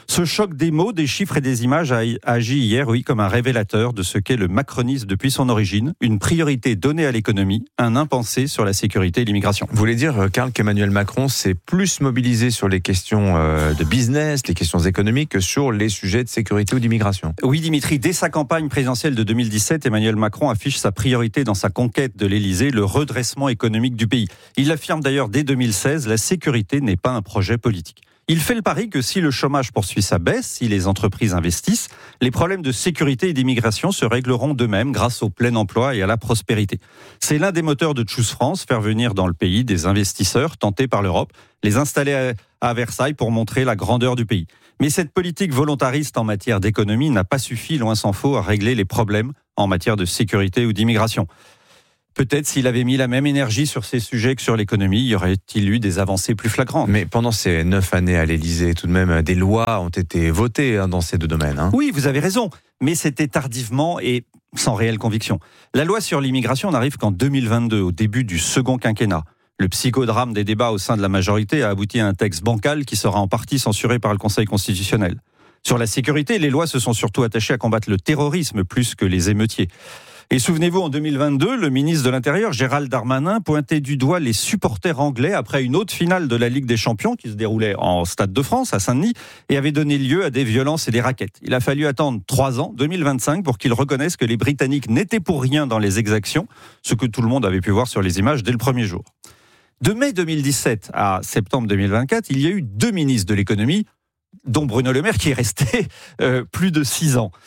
Ce choc des mots, des chiffres et des images a agi hier, oui, comme un révélateur de ce qu'est le macronisme depuis son origine. Une priorité donnée à l'économie, un impensé sur la sécurité et l'immigration. Vous voulez dire, Karl, qu'Emmanuel Macron s'est plus mobilisé sur les questions de business, les questions économiques, que sur les sujets de sécurité ou d'immigration? Oui, Dimitri, dès sa campagne présidentielle de deux mille dix-sept, Emmanuel Macron affiche sa priorité dans sa conquête de l'Élysée, le redressement économique du pays. Il affirme d'ailleurs dès deux mille seize, la sécurité n'est pas un projet politique. Il fait le pari que si le chômage poursuit sa baisse, si les entreprises investissent, les problèmes de sécurité et d'immigration se régleront d'eux-mêmes grâce au plein emploi et à la prospérité. C'est l'un des moteurs de Choose France, faire venir dans le pays des investisseurs tentés par l'Europe, les installer à Versailles pour montrer la grandeur du pays. Mais cette politique volontariste en matière d'économie n'a pas suffi, loin s'en faut, à régler les problèmes en matière de sécurité ou d'immigration. Peut-être s'il avait mis la même énergie sur ces sujets que sur l'économie, y aurait-il eu des avancées plus flagrantes. Mais pendant ces neuf années à l'Élysée, tout de même, des lois ont été votées hein, dans ces deux domaines. Hein. Oui, vous avez raison, mais c'était tardivement et sans réelle conviction. La loi sur l'immigration n'arrive qu'en deux mille vingt-deux, au début du second quinquennat. Le psychodrame des débats au sein de la majorité a abouti à un texte bancal qui sera en partie censuré par le Conseil constitutionnel. Sur la sécurité, les lois se sont surtout attachées à combattre le terrorisme plus que les émeutiers. Et souvenez-vous, en deux mille vingt-deux, le ministre de l'Intérieur, Gérald Darmanin, pointait du doigt les supporters anglais après une autre finale de la Ligue des Champions qui se déroulait en Stade de France, à Saint-Denis, et avait donné lieu à des violences et des raquettes. Il a fallu attendre trois ans, deux mille vingt-cinq, pour qu'ils reconnaissent que les Britanniques n'étaient pour rien dans les exactions, ce que tout le monde avait pu voir sur les images dès le premier jour. De mai deux mille dix-sept à septembre deux mille vingt-quatre, il y a eu deux ministres de l'économie, dont Bruno Le Maire, qui est resté euh, plus de six ans.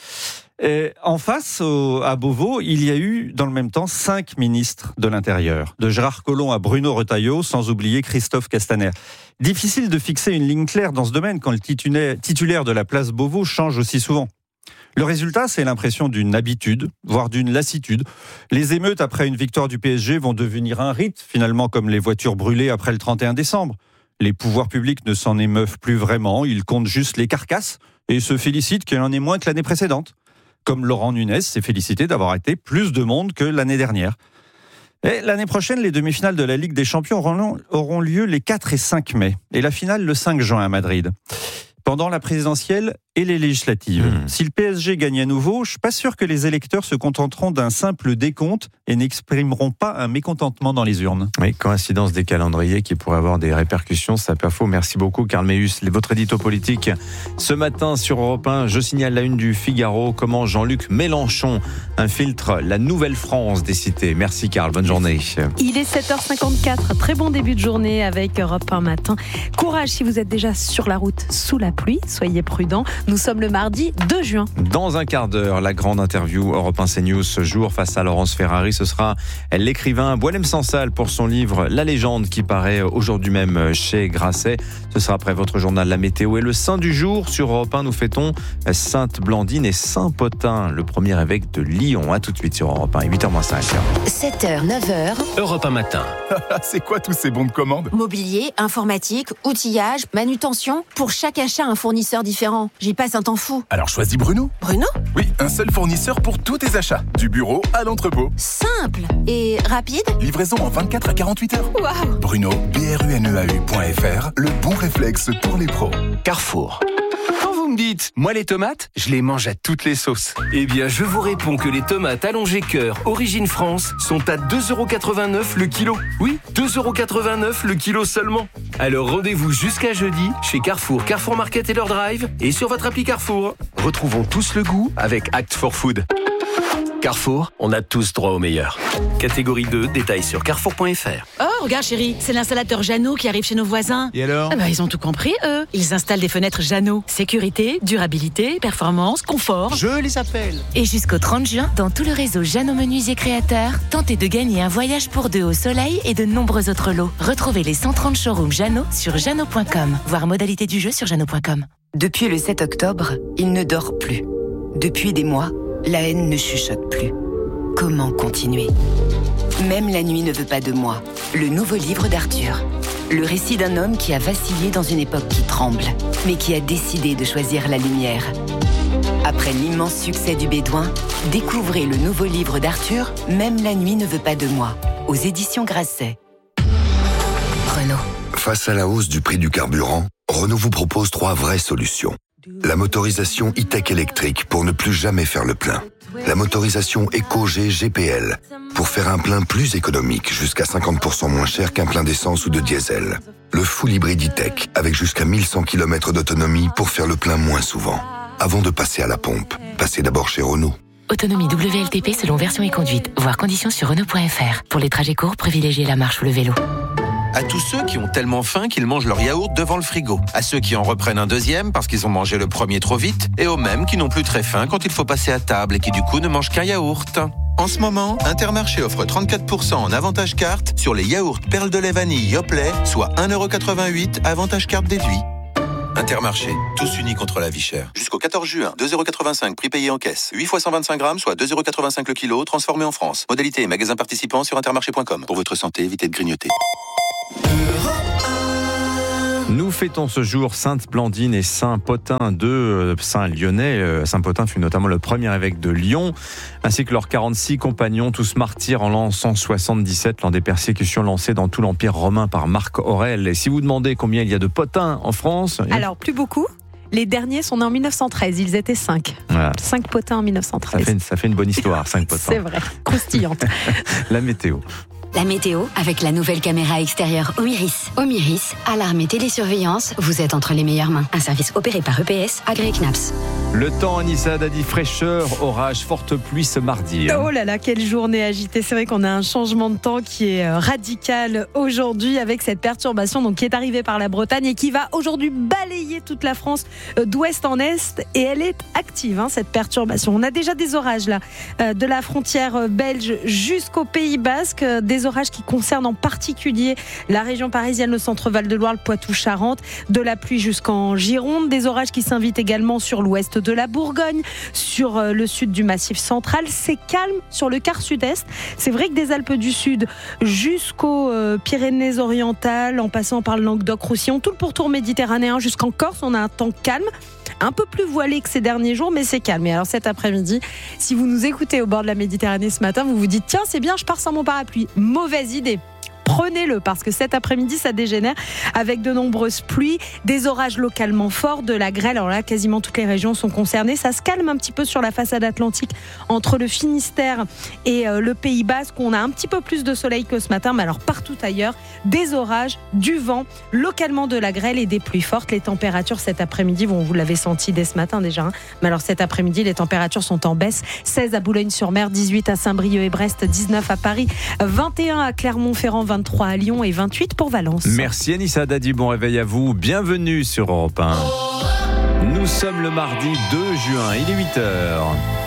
Et en face, au, à Beauvau, il y a eu, dans le même temps, cinq ministres de l'Intérieur. De Gérard Collomb à Bruno Retailleau, sans oublier Christophe Castaner. Difficile de fixer une ligne claire dans ce domaine quand le titulaire de la place Beauvau change aussi souvent. Le résultat, c'est l'impression d'une habitude, voire d'une lassitude. Les émeutes après une victoire du P S G vont devenir un rite, finalement, comme les voitures brûlées après le trente et un décembre. Les pouvoirs publics ne s'en émeuvent plus vraiment, ils comptent juste les carcasses et se félicitent qu'il y en ait moins que l'année précédente. Comme Laurent Nunez s'est félicité d'avoir été plus de monde que l'année dernière. Et l'année prochaine, les demi-finales de la Ligue des Champions auront lieu les quatre et cinq mai, et la finale le cinq juin à Madrid. Pendant la présidentielle et les législatives. Mmh. Si le P S G gagne à nouveau, je ne suis pas sûr que les électeurs se contenteront d'un simple décompte et n'exprimeront pas un mécontentement dans les urnes. Oui, coïncidence des calendriers qui pourraient avoir des répercussions, ça pas faux. Merci beaucoup Karl Meus. Votre édito politique ce matin sur Europe un, je signale la une du Figaro, comment Jean-Luc Mélenchon infiltre la nouvelle France des cités. Merci Karl, bonne journée. Il est sept heures cinquante-quatre, très bon début de journée avec Europe un matin. Courage si vous êtes déjà sur la route sous la pluie, soyez prudents. Nous sommes le mardi deux juin. Dans un quart d'heure, la grande interview Europe un CNews ce jour face à Laurence Ferrari. Ce sera l'écrivain Boualem Sansal pour son livre La Légende qui paraît aujourd'hui même chez Grasset. Ce sera après votre journal La Météo et le Saint du jour. Sur Europe un, nous fêtons Sainte Blandine et Saint Potin, le premier évêque de Lyon. A tout de suite sur Europe un, huit heures moins cinq. sept heures, neuf heures. Europe un matin. C'est quoi tous ces bons de commande? Mobilier, informatique, outillage, manutention. Pour chaque achat, un fournisseur différent. J'y passe un temps fou. Alors choisis Bruno. Bruno? Oui, un seul fournisseur pour tous tes achats. Du bureau à l'entrepôt. Simple et rapide. Livraison en vingt-quatre à quarante-huit heures. Waouh! Bruno, B R U N E A U point F R, le bon réflexe pour les pros. Carrefour. Quand vous me dites, moi les tomates, je les mange à toutes les sauces. Eh bien, je vous réponds que les tomates allongées cœur Origine France sont à deux euros quatre-vingt-neuf le kilo. Oui, deux euros quatre-vingt-neuf le kilo seulement. Alors rendez-vous jusqu'à jeudi chez Carrefour, Carrefour Market et leur drive et sur votre appli Carrefour. Retrouvons tous le goût avec Act for Food. Carrefour, on a tous droit au meilleur. Catégorie deux, détails sur carrefour point F R. Oh, regarde chérie, c'est l'installateur Jeannot qui arrive chez nos voisins. Et alors? Ah bah, ils ont tout compris, eux. Ils installent des fenêtres Jeannot. Sécurité, durabilité, performance, confort. Je les appelle. Et jusqu'au trente juin, dans tout le réseau Jeannot Menuisier Créateurs, tentez de gagner un voyage pour deux au soleil et de nombreux autres lots. Retrouvez les cent trente showrooms Jeannot sur jeannot point com. Voir modalité du jeu sur jeannot point com. Depuis le sept octobre, il ne dort plus. Depuis des mois, la haine ne chuchote plus. Comment continuer? Même la nuit ne veut pas de moi. Le nouveau livre d'Arthur. Le récit d'un homme qui a vacillé dans une époque qui tremble, mais qui a décidé de choisir la lumière. Après l'immense succès du Bédouin, découvrez le nouveau livre d'Arthur, Même la nuit ne veut pas de moi, aux éditions Grasset. Renault. Face à la hausse du prix du carburant, Renault vous propose trois vraies solutions. La motorisation e-tech électrique pour ne plus jamais faire le plein. La motorisation EcoG G P L pour faire un plein plus économique, jusqu'à cinquante pour cent moins cher qu'un plein d'essence ou de diesel. Le full hybride e-tech avec jusqu'à mille cent kilomètres d'autonomie pour faire le plein moins souvent. Avant de passer à la pompe, passez d'abord chez Renault. Autonomie W L T P selon version et conduite. Voir conditions sur Renault point F R. Pour les trajets courts, privilégiez la marche ou le vélo. À tous ceux qui ont tellement faim qu'ils mangent leur yaourt devant le frigo. À ceux qui en reprennent un deuxième parce qu'ils ont mangé le premier trop vite. Et aux mêmes qui n'ont plus très faim quand il faut passer à table et qui du coup ne mangent qu'un yaourt. En ce moment, Intermarché offre trente-quatre pour cent en avantage carte sur les yaourts perles de lait vanille Yoplait, soit un euro quatre-vingt-huit, avantage carte déduit. Intermarché, tous unis contre la vie chère. Jusqu'au quatorze juin, deux euros quatre-vingt-cinq, prix payé en caisse. huit fois cent vingt-cinq grammes, soit deux euros quatre-vingt-cinq le kilo, transformé en France. Modalité et magasins participants sur intermarché point com. Pour votre santé, évitez de grignoter. Nous fêtons ce jour Sainte Blandine et Saint Pothin, deux saints lyonnais. Saint Pothin fut notamment le premier évêque de Lyon, ainsi que leurs quarante-six compagnons, tous martyrs en l'an cent soixante-dix-sept, lors des persécutions lancées dans tout l'Empire romain par Marc Aurèle. Et si vous demandez combien il y a de Pothins en France... Alors, plus beaucoup. Les derniers sont nés en mille neuf cent treize, ils étaient cinq. Voilà. Cinq Pothins en mille neuf cent treize. Ça fait une, ça fait une bonne histoire, cinq Pothins. C'est vrai, croustillante. La météo. La météo avec la nouvelle caméra extérieure Omiris. Omiris, alarme et télésurveillance, vous êtes entre les meilleures mains. Un service opéré par E P S, agréé C N A P S. Le temps, Anissa Dadi, fraîcheur, orage, forte pluie ce mardi. Oh là là, quelle journée agitée. C'est vrai qu'on a un changement de temps qui est radical aujourd'hui avec cette perturbation donc, qui est arrivée par la Bretagne et qui va aujourd'hui balayer toute la France d'ouest en est. Et elle est active, hein, cette perturbation. On a déjà des orages là, de la frontière belge jusqu'au Pays Basque. Des orages qui concernent en particulier la région parisienne, le centre Val-de-Loire, le Poitou-Charentes. De la pluie jusqu'en Gironde. Des orages qui s'invitent également sur l'ouest de la Bourgogne, sur le sud du Massif central. C'est calme sur le quart sud-est. C'est vrai que des Alpes du Sud jusqu'aux euh, Pyrénées-Orientales, en passant par le Languedoc-Roussillon, tout le pourtour méditerranéen jusqu'en Corse, on a un temps calme. Un peu plus voilé que ces derniers jours, mais c'est calme. Et alors cet après-midi, si vous nous écoutez au bord de la Méditerranée ce matin, vous vous dites tiens, c'est bien, je pars sans mon parapluie. Mauvaise idée. Prenez-le parce que cet après-midi, ça dégénère avec de nombreuses pluies, des orages localement forts, de la grêle. Alors là, quasiment toutes les régions sont concernées. Ça se calme un petit peu sur la façade atlantique entre le Finistère et le Pays Basque. On a un petit peu plus de soleil que ce matin, mais alors partout ailleurs, des orages, du vent, localement de la grêle et des pluies fortes. Les températures cet après-midi, bon, vous l'avez senti dès ce matin déjà, hein, mais alors cet après-midi, les températures sont en baisse. seize à Boulogne-sur-Mer, dix-huit à Saint-Brieuc et Brest, dix-neuf à Paris, vingt et un à Clermont-Ferrand, vingt-trois à Lyon et vingt-huit pour Valence. Merci Anissa Dadi, bon réveil à vous. Bienvenue sur Europe un. Nous sommes le mardi deux juin, il est huit heures.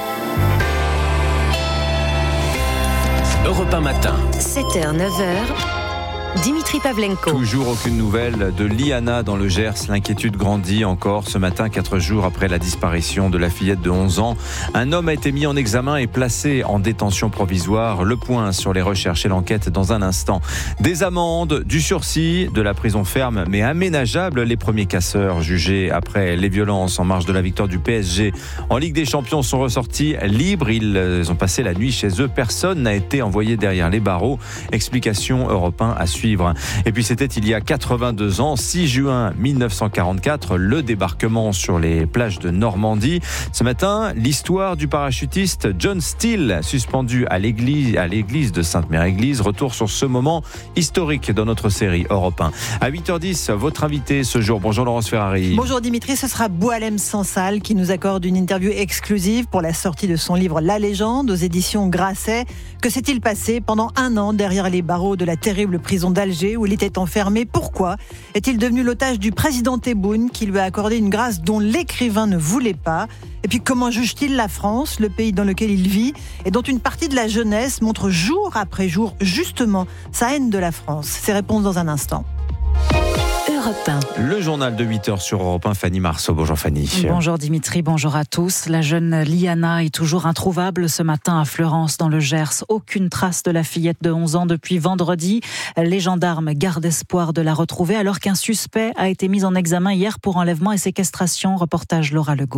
Europe un matin. sept heures, neuf heures. Dimitri Pavlenko. Toujours aucune nouvelle de Liana dans le Gers. L'inquiétude grandit encore ce matin, quatre jours après la disparition de la fillette de onze ans. Un homme a été mis en examen et placé en détention provisoire. Le point sur les recherches et l'enquête dans un instant. Des amendes, du sursis, de la prison ferme mais aménageable. Les premiers casseurs jugés après les violences en marge de la victoire du P S G en Ligue des Champions sont ressortis libres. Ils ont passé la nuit chez eux. Personne n'a été envoyé derrière les barreaux. Explication Europe un à suivre. Et puis c'était il y a quatre-vingt-deux ans, six juin mille neuf cent quarante-quatre, le débarquement sur les plages de Normandie. Ce matin, l'histoire du parachutiste John Steele, suspendu à l'église, à l'église de Sainte-Mère-Église. Retour sur ce moment historique dans notre série Europe un. À huit heures dix, votre invité ce jour. Bonjour Laurence Ferrari. Bonjour Dimitri, ce sera Boualem Sansal qui nous accorde une interview exclusive pour la sortie de son livre La Légende aux éditions Grasset. Que s'est-il passé pendant un an derrière les barreaux de la terrible prison d'Alger où il était enfermé? Pourquoi est-il devenu l'otage du président Tebboune qui lui a accordé une grâce dont l'écrivain ne voulait pas? Et puis comment juge-t-il la France, le pays dans lequel il vit et dont une partie de la jeunesse montre jour après jour justement sa haine de la France? Ces réponses dans un instant. Europe un. Le journal de huit heures sur Europe un, Fanny Marceau. Bonjour Fanny. Bonjour Dimitri, bonjour à tous. La jeune Liana est toujours introuvable ce matin à Fleurance dans le Gers. Aucune trace de la fillette de onze ans depuis vendredi. Les gendarmes gardent espoir de la retrouver alors qu'un suspect a été mis en examen hier pour enlèvement et séquestration. Reportage Laura Legault.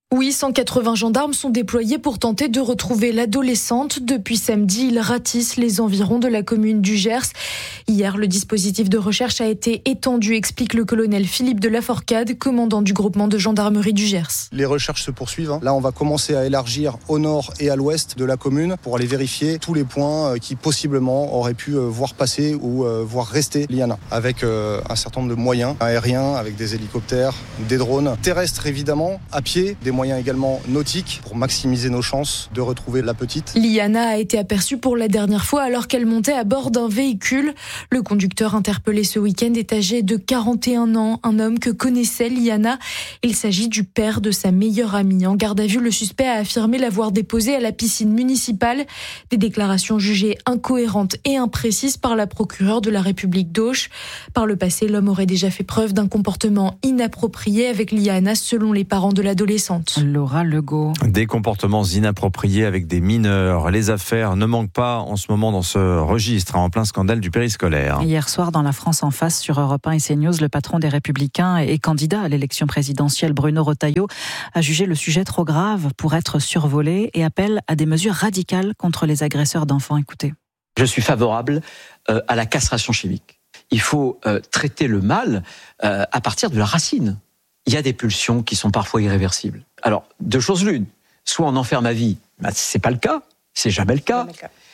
Oui, cent quatre-vingts gendarmes sont déployés pour tenter de retrouver l'adolescente. Depuis samedi, ils ratissent les environs de la commune du Gers. Hier, le dispositif de recherche a été étendu, explique le colonel Philippe de Laforcade, commandant du groupement de gendarmerie du Gers. Les recherches se poursuivent. Là, on va commencer à élargir au nord et à l'ouest de la commune pour aller vérifier tous les points qui possiblement auraient pu voir passer ou voir rester Liana, avec un certain nombre de moyens aériens, avec des hélicoptères, des drones, terrestres évidemment, à pied, des moyens également nautiques pour maximiser nos chances de retrouver la petite. Liana a été aperçue pour la dernière fois alors qu'elle montait à bord d'un véhicule. Le conducteur interpellé ce week-end est âgé de quarante et un ans, un homme que connaissait Liana. Il s'agit du père de sa meilleure amie. En garde à vue, le suspect a affirmé l'avoir déposée à la piscine municipale. Des déclarations jugées incohérentes et imprécises par la procureure de la République d'Auch. Par le passé, l'homme aurait déjà fait preuve d'un comportement inapproprié avec Liana, selon les parents de l'adolescente. Laura Legault. Des comportements inappropriés avec des mineurs. Les affaires ne manquent pas en ce moment dans ce registre, en plein scandale du périscolaire. Hier soir, dans La France en face sur Europe un et CNews, le patron des Républicains et candidat à l'élection présidentielle, Bruno Retailleau, a jugé le sujet trop grave pour être survolé et appelle à des mesures radicales contre les agresseurs d'enfants. Écoutez. Je suis favorable euh, à la castration chimique. Il faut euh, traiter le mal euh, à partir de la racine. Il y a des pulsions qui sont parfois irréversibles. Alors, deux choses l'une. Soit on enferme à vie, ben, c'est pas le cas, c'est jamais le cas.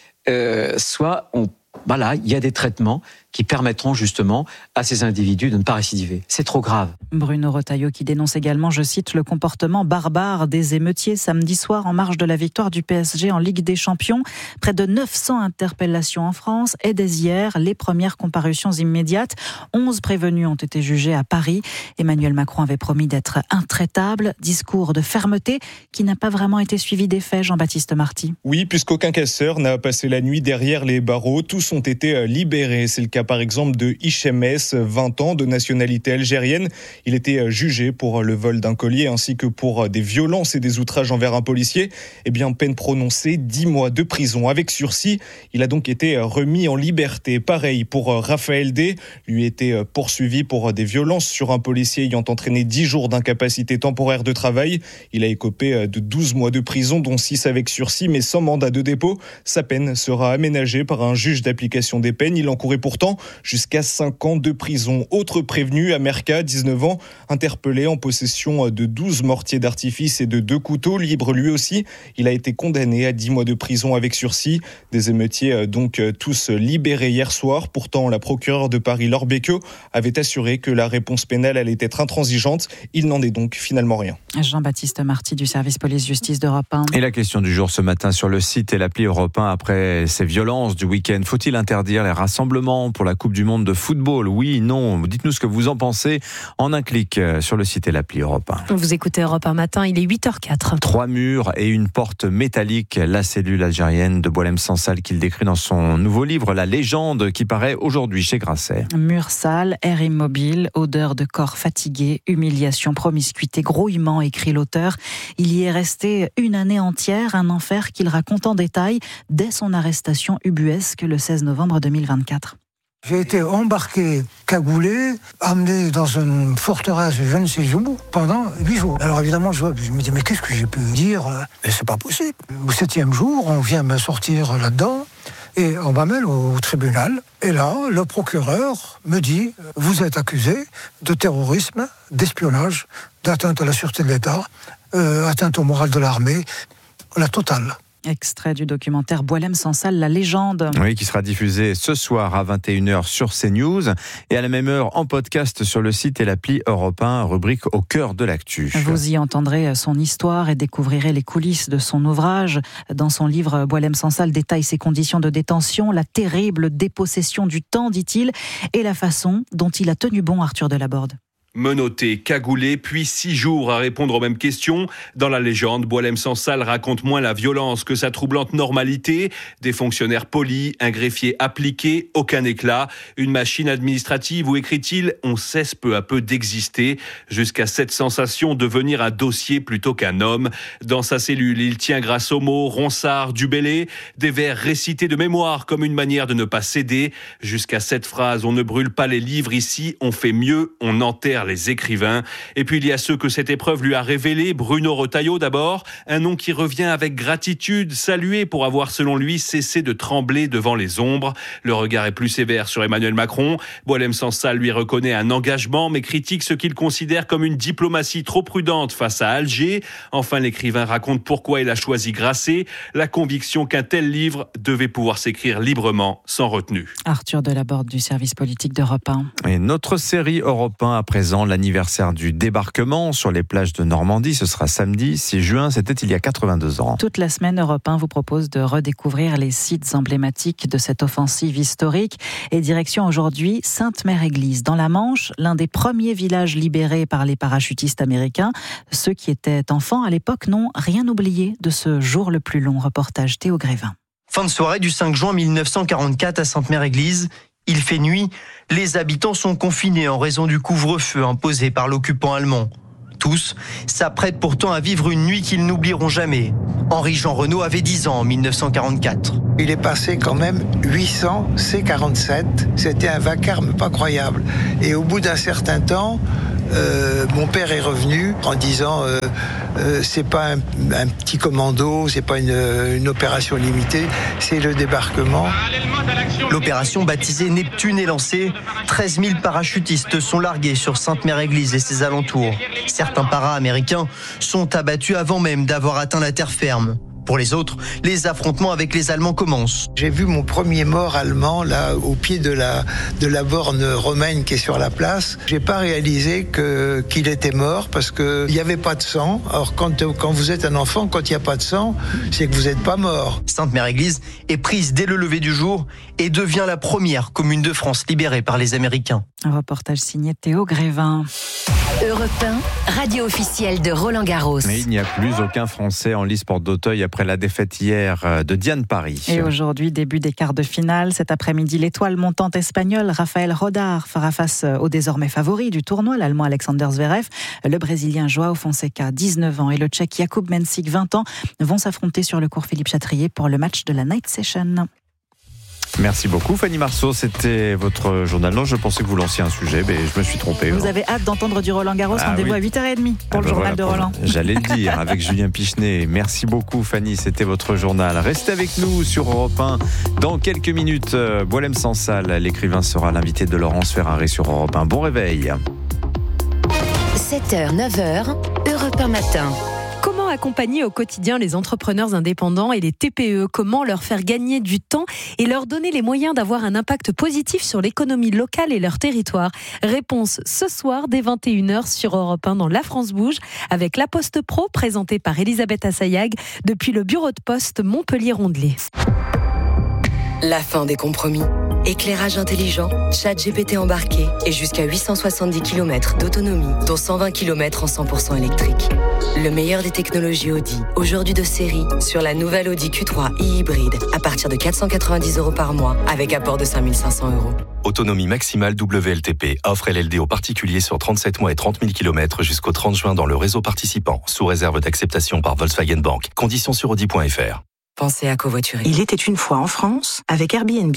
Euh, soit on, voilà, il y a des traitements qui permettront justement à ces individus de ne pas récidiver. C'est trop grave. Bruno Retailleau qui dénonce également, je cite, le comportement barbare des émeutiers samedi soir en marge de la victoire du P S G en Ligue des Champions. Près de neuf cents interpellations en France et dès hier, les premières comparutions immédiates. onze prévenus ont été jugés à Paris. Emmanuel Macron avait promis d'être intraitable. Discours de fermeté qui n'a pas vraiment été suivi d'effet, Jean-Baptiste Marty. Oui, puisqu'aucun casseur n'a passé la nuit derrière les barreaux. Tous ont été libérés. C'est le cas par exemple de Hichem S, vingt ans, de nationalité algérienne. Il était jugé pour le vol d'un collier ainsi que pour des violences et des outrages envers un policier. Eh bien, peine prononcée, dix mois de prison avec sursis. Il a donc été remis en liberté. Pareil pour Raphaël D. Lui était poursuivi pour des violences sur un policier ayant entraîné dix jours d'incapacité temporaire de travail. Il a écopé de douze mois de prison, dont six avec sursis, mais sans mandat de dépôt. Sa peine sera aménagée par un juge d'application des peines. Il encourait pourtant jusqu'à cinq ans de prison. Autre prévenu, Amerka, dix-neuf ans, interpellé en possession de douze mortiers d'artifice et de deux couteaux, libre lui aussi. Il a été condamné à dix mois de prison avec sursis. Des émeutiers donc tous libérés hier soir. Pourtant, la procureure de Paris, Laure Becqueux, avait assuré que la réponse pénale allait être intransigeante. Il n'en est donc finalement rien. Jean-Baptiste Marty du service police-justice d'Europe un. Et la question du jour ce matin sur le site et l'appli Europe un après ces violences du week-end. Faut-il interdire les rassemblements pour la Coupe du Monde de football? Oui, non. Dites-nous ce que vous en pensez en un clic sur le site et l'appli Europe un. Vous écoutez Europe un matin, il est huit heures quatre. Trois murs et une porte métallique, la cellule algérienne de Boualem Sansal qu'il décrit dans son nouveau livre La Légende qui paraît aujourd'hui chez Grasset. Murs sales, air immobile, odeur de corps fatigué, humiliation, promiscuité, grouillement, écrit l'auteur. Il y est resté une année entière, un enfer qu'il raconte en détail dès son arrestation ubuesque le seize novembre deux mille vingt-quatre. J'ai été embarqué, cagoulé, amené dans une forteresse, je ne sais où, pendant huit jours. Alors évidemment, je, je me dis, mais qu'est-ce que j'ai pu dire? Mais c'est pas possible. Au septième jour, on vient me sortir là-dedans, et on m'amène au tribunal. Et là, le procureur me dit, vous êtes accusé de terrorisme, d'espionnage, d'atteinte à la sûreté de l'État, euh, atteinte au moral de l'armée, la totale. Extrait du documentaire Boualem Sansal, La Légende. Oui, qui sera diffusé ce soir à vingt et une heures sur CNews et à la même heure en podcast sur le site et l'appli Europe un, rubrique Au cœur de l'actu. Vous y entendrez son histoire et découvrirez les coulisses de son ouvrage. Dans son livre, Boualem Sansal détaille ses conditions de détention, la terrible dépossession du temps, dit-il, et la façon dont il a tenu bon Arthur Delaborde. Menotté, cagoulé, puis six jours à répondre aux mêmes questions. Dans La Légende, Boualem Sansal raconte moins la violence que sa troublante normalité. Des fonctionnaires polis, un greffier appliqué, aucun éclat. Une machine administrative où, écrit-il, on cesse peu à peu d'exister, jusqu'à cette sensation de devenir un dossier plutôt qu'un homme. Dans sa cellule, il tient grâce aux mots Ronsard, Dubélé, des vers récités de mémoire comme une manière de ne pas céder. Jusqu'à cette phrase, on ne brûle pas les livres ici, on fait mieux, on enterre littéraires, les écrivains. Et puis il y a ceux que cette épreuve lui a révélés. Bruno Retailleau d'abord, un nom qui revient avec gratitude, salué pour avoir selon lui cessé de trembler devant les ombres. Le regard est plus sévère sur Emmanuel Macron. Boualem Sansal lui reconnaît un engagement mais critique ce qu'il considère comme une diplomatie trop prudente face à Alger. Enfin, l'écrivain raconte pourquoi il a choisi Grasset, la conviction qu'un tel livre devait pouvoir s'écrire librement, sans retenue. Arthur Delaborde du service politique d'Europe un. Et notre série Europe un à présent, l'anniversaire du débarquement sur les plages de Normandie. Ce sera samedi six juin, c'était il y a quatre-vingt-deux ans. Toute la semaine, Europe un vous propose de redécouvrir les sites emblématiques de cette offensive historique. Et direction aujourd'hui Sainte-Mère-Église, dans la Manche, l'un des premiers villages libérés par les parachutistes américains. Ceux qui étaient enfants à l'époque n'ont rien oublié de ce jour le plus long. Reportage Théo Grévin. Fin de soirée du cinq juin mille neuf cent quarante-quatre à Sainte-Mère-Église. Il fait nuit, les habitants sont confinés en raison du couvre-feu imposé par l'occupant allemand. Tous s'apprêtent pourtant à vivre une nuit qu'ils n'oublieront jamais. Henri-Jean Renaud avait dix ans en mille neuf cent quarante-quatre. Il est passé quand même huit cents C quarante-sept. C'était un vacarme pas croyable. Et au bout d'un certain temps, euh, mon père est revenu en disant euh, euh, c'est pas un, un petit commando, c'est pas une, une opération limitée, c'est le débarquement. L'opération baptisée Neptune est lancée. treize mille parachutistes sont largués sur Sainte-Mère-Église et ses alentours. Certains para-américains sont abattus avant même d'avoir atteint la terre ferme. Pour les autres, les affrontements avec les Allemands commencent. J'ai vu mon premier mort allemand là au pied de la de la borne romaine qui est sur la place. J'ai pas réalisé que qu'il était mort parce que il y avait pas de sang. Alors quand quand vous êtes un enfant, quand il y a pas de sang, c'est que vous êtes pas mort. Sainte-Mère-Église est prise dès le lever du jour et devient la première commune de France libérée par les Américains. Un reportage signé Théo Grévin. Europe un, radio officielle de Roland Garros. Mais il n'y a plus aucun Français en lice porte d'Auteuil après la défaite hier de Diane Paris. Et aujourd'hui, début des quarts de finale. Cet après-midi, l'étoile montante espagnole Rafael Rodar fera face au désormais favori du tournoi, l'Allemand Alexander Zverev. Le Brésilien Joao Fonseca, dix-neuf ans, et le Tchèque Jakub Mensik, vingt ans, vont s'affronter sur le court Philippe Chatrier pour le match de la Night Session. Merci beaucoup Fanny Marceau, c'était votre journal. Non, je pensais que vous lanciez un sujet, mais je me suis trompé. Vous non. avez hâte d'entendre du Roland Garros, ah, rendez-vous oui. à huit heures trente pour ah, le ben journal voilà, de Roland. J'allais le dire avec Julien Pichenet. Merci beaucoup Fanny, c'était votre journal. Restez avec nous sur Europe un. Dans quelques minutes, Boualem Sansal, l'écrivain, sera l'invité de Laurence Ferrari sur Europe un. Bon réveil. sept heures, neuf heures, Europe un matin. Comment accompagner au quotidien les entrepreneurs indépendants et les T P E ? Comment leur faire gagner du temps et leur donner les moyens d'avoir un impact positif sur l'économie locale et leur territoire ? Réponse ce soir dès vingt et une heures sur Europe un dans La France Bouge avec La Poste Pro présentée par Elisabeth Assayag depuis le bureau de poste Montpellier-Rondelet. La fin des compromis. Éclairage intelligent, chat G P T embarqué et jusqu'à huit cent soixante-dix kilomètres d'autonomie, dont cent vingt kilomètres en cent pour cent électrique. Le meilleur des technologies Audi, aujourd'hui de série, sur la nouvelle Audi Q trois e-hybride, à partir de quatre cent quatre-vingt-dix euros par mois, avec apport de cinq mille cinq cents euros. Autonomie maximale W L T P, offre L L D aux particuliers sur trente-sept mois et trente mille kilomètres jusqu'au trente juin dans le réseau participant, sous réserve d'acceptation par Volkswagen Bank. Conditions sur audi point f r. Pensez à covoiturer. Il était une fois en France avec Airbnb.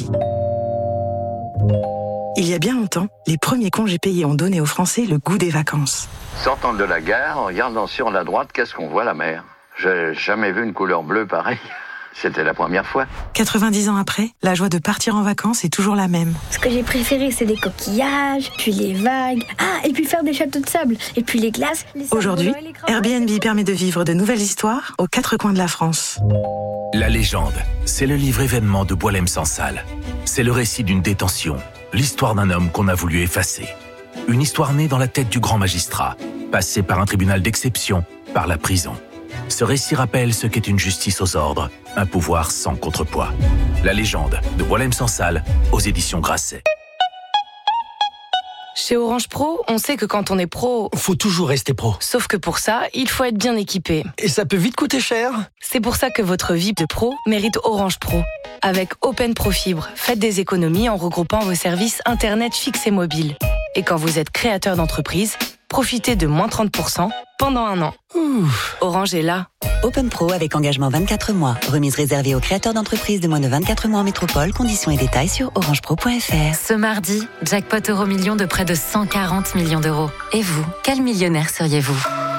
Il y a bien longtemps, les premiers congés payés ont donné aux Français le goût des vacances. Sortant de la gare, en regardant sur la droite, qu'est-ce qu'on voit, la mer ? J'ai jamais vu une couleur bleue pareille. C'était la première fois. quatre-vingt-dix ans après, la joie de partir en vacances est toujours la même. Ce que j'ai préféré, c'est les coquillages, puis les vagues. Ah, et puis faire des châteaux de sable, et puis les glaces. Les Aujourd'hui, Airbnb permet de vivre de nouvelles histoires aux quatre coins de la France. La légende, c'est le livre événement de Boualem Sansal. C'est le récit d'une détention, l'histoire d'un homme qu'on a voulu effacer. Une histoire née dans la tête du grand magistrat, passée par un tribunal d'exception, par la prison. Ce récit rappelle ce qu'est une justice aux ordres, un pouvoir sans contrepoids. La légende de Boualem Sansal, aux éditions Grasset. Chez Orange Pro, on sait que quand on est pro... faut toujours rester pro. Sauf que pour ça, il faut être bien équipé. Et ça peut vite coûter cher. C'est pour ça que votre vie de pro mérite Orange Pro. Avec Open Pro Fibre, faites des économies en regroupant vos services Internet fixes et mobiles. Et quand vous êtes créateur d'entreprise, profitez de moins trente pour cent pendant un an. Ouh. Orange est là Open Pro avec engagement vingt-quatre mois. Remise réservée aux créateurs d'entreprises de moins de vingt-quatre mois en métropole. Conditions et détails sur orangepro point f r. Ce mardi, jackpot euro million de près de cent quarante millions d'euros. Et vous, quel millionnaire seriez-vous ?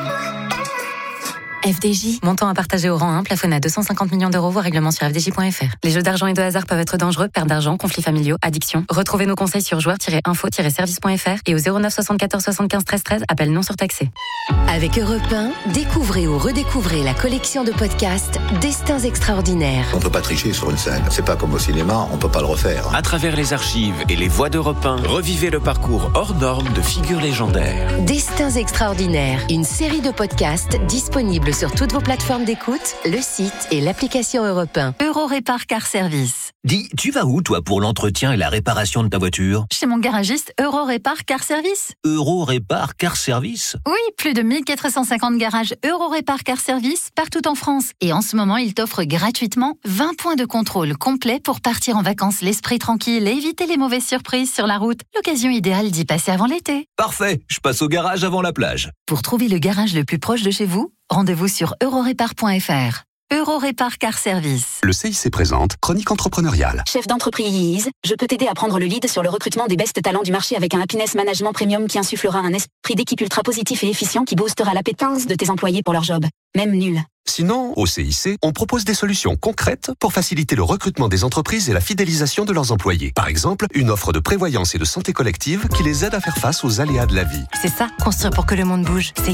F D J, montant à partager au rang un, plafonné à deux cent cinquante millions d'euros, voire règlement sur f d j point f r. Les jeux d'argent et de hasard peuvent être dangereux, perte d'argent, conflits familiaux, addiction. Retrouvez nos conseils sur joueurs tiret info tiret service point f r et au zéro neuf soixante-quatorze soixante-quinze treize treize, appel non surtaxé. Avec Europe un, découvrez ou redécouvrez la collection de podcasts Destins extraordinaires. On peut pas tricher sur une scène. C'est pas comme au cinéma, on peut pas le refaire. À travers les archives et les voix d'Europe un, revivez le parcours hors norme de figures légendaires. Destins extraordinaires, une série de podcasts disponibles sur toutes vos plateformes d'écoute, le site et l'application Europe un. Eurorépar Car Service. Dis, tu vas où toi pour l'entretien et la réparation de ta voiture ? Chez mon garagiste Eurorépar Car Service. Eurorépar Car Service ? Oui, plus de mille quatre cent cinquante garages Eurorépar Car Service partout en France. Et en ce moment, ils t'offrent gratuitement vingt points de contrôle complets pour partir en vacances l'esprit tranquille et éviter les mauvaises surprises sur la route. L'occasion idéale d'y passer avant l'été. Parfait, je passe au garage avant la plage. Pour trouver le garage le plus proche de chez vous, rendez-vous sur eurorépar point f r. Eurorépar Car Service. Le C I C présente Chronique entrepreneuriale. Chef d'entreprise, je peux t'aider à prendre le lead sur le recrutement des best talents du marché avec un happiness management premium qui insufflera un esprit d'équipe ultra positif et efficient qui boostera l'appétence de tes employés pour leur job, même nul. Sinon, au C I C, on propose des solutions concrètes pour faciliter le recrutement des entreprises et la fidélisation de leurs employés. Par exemple, une offre de prévoyance et de santé collective qui les aide à faire face aux aléas de la vie. C'est ça, construire pour que le monde bouge. C'est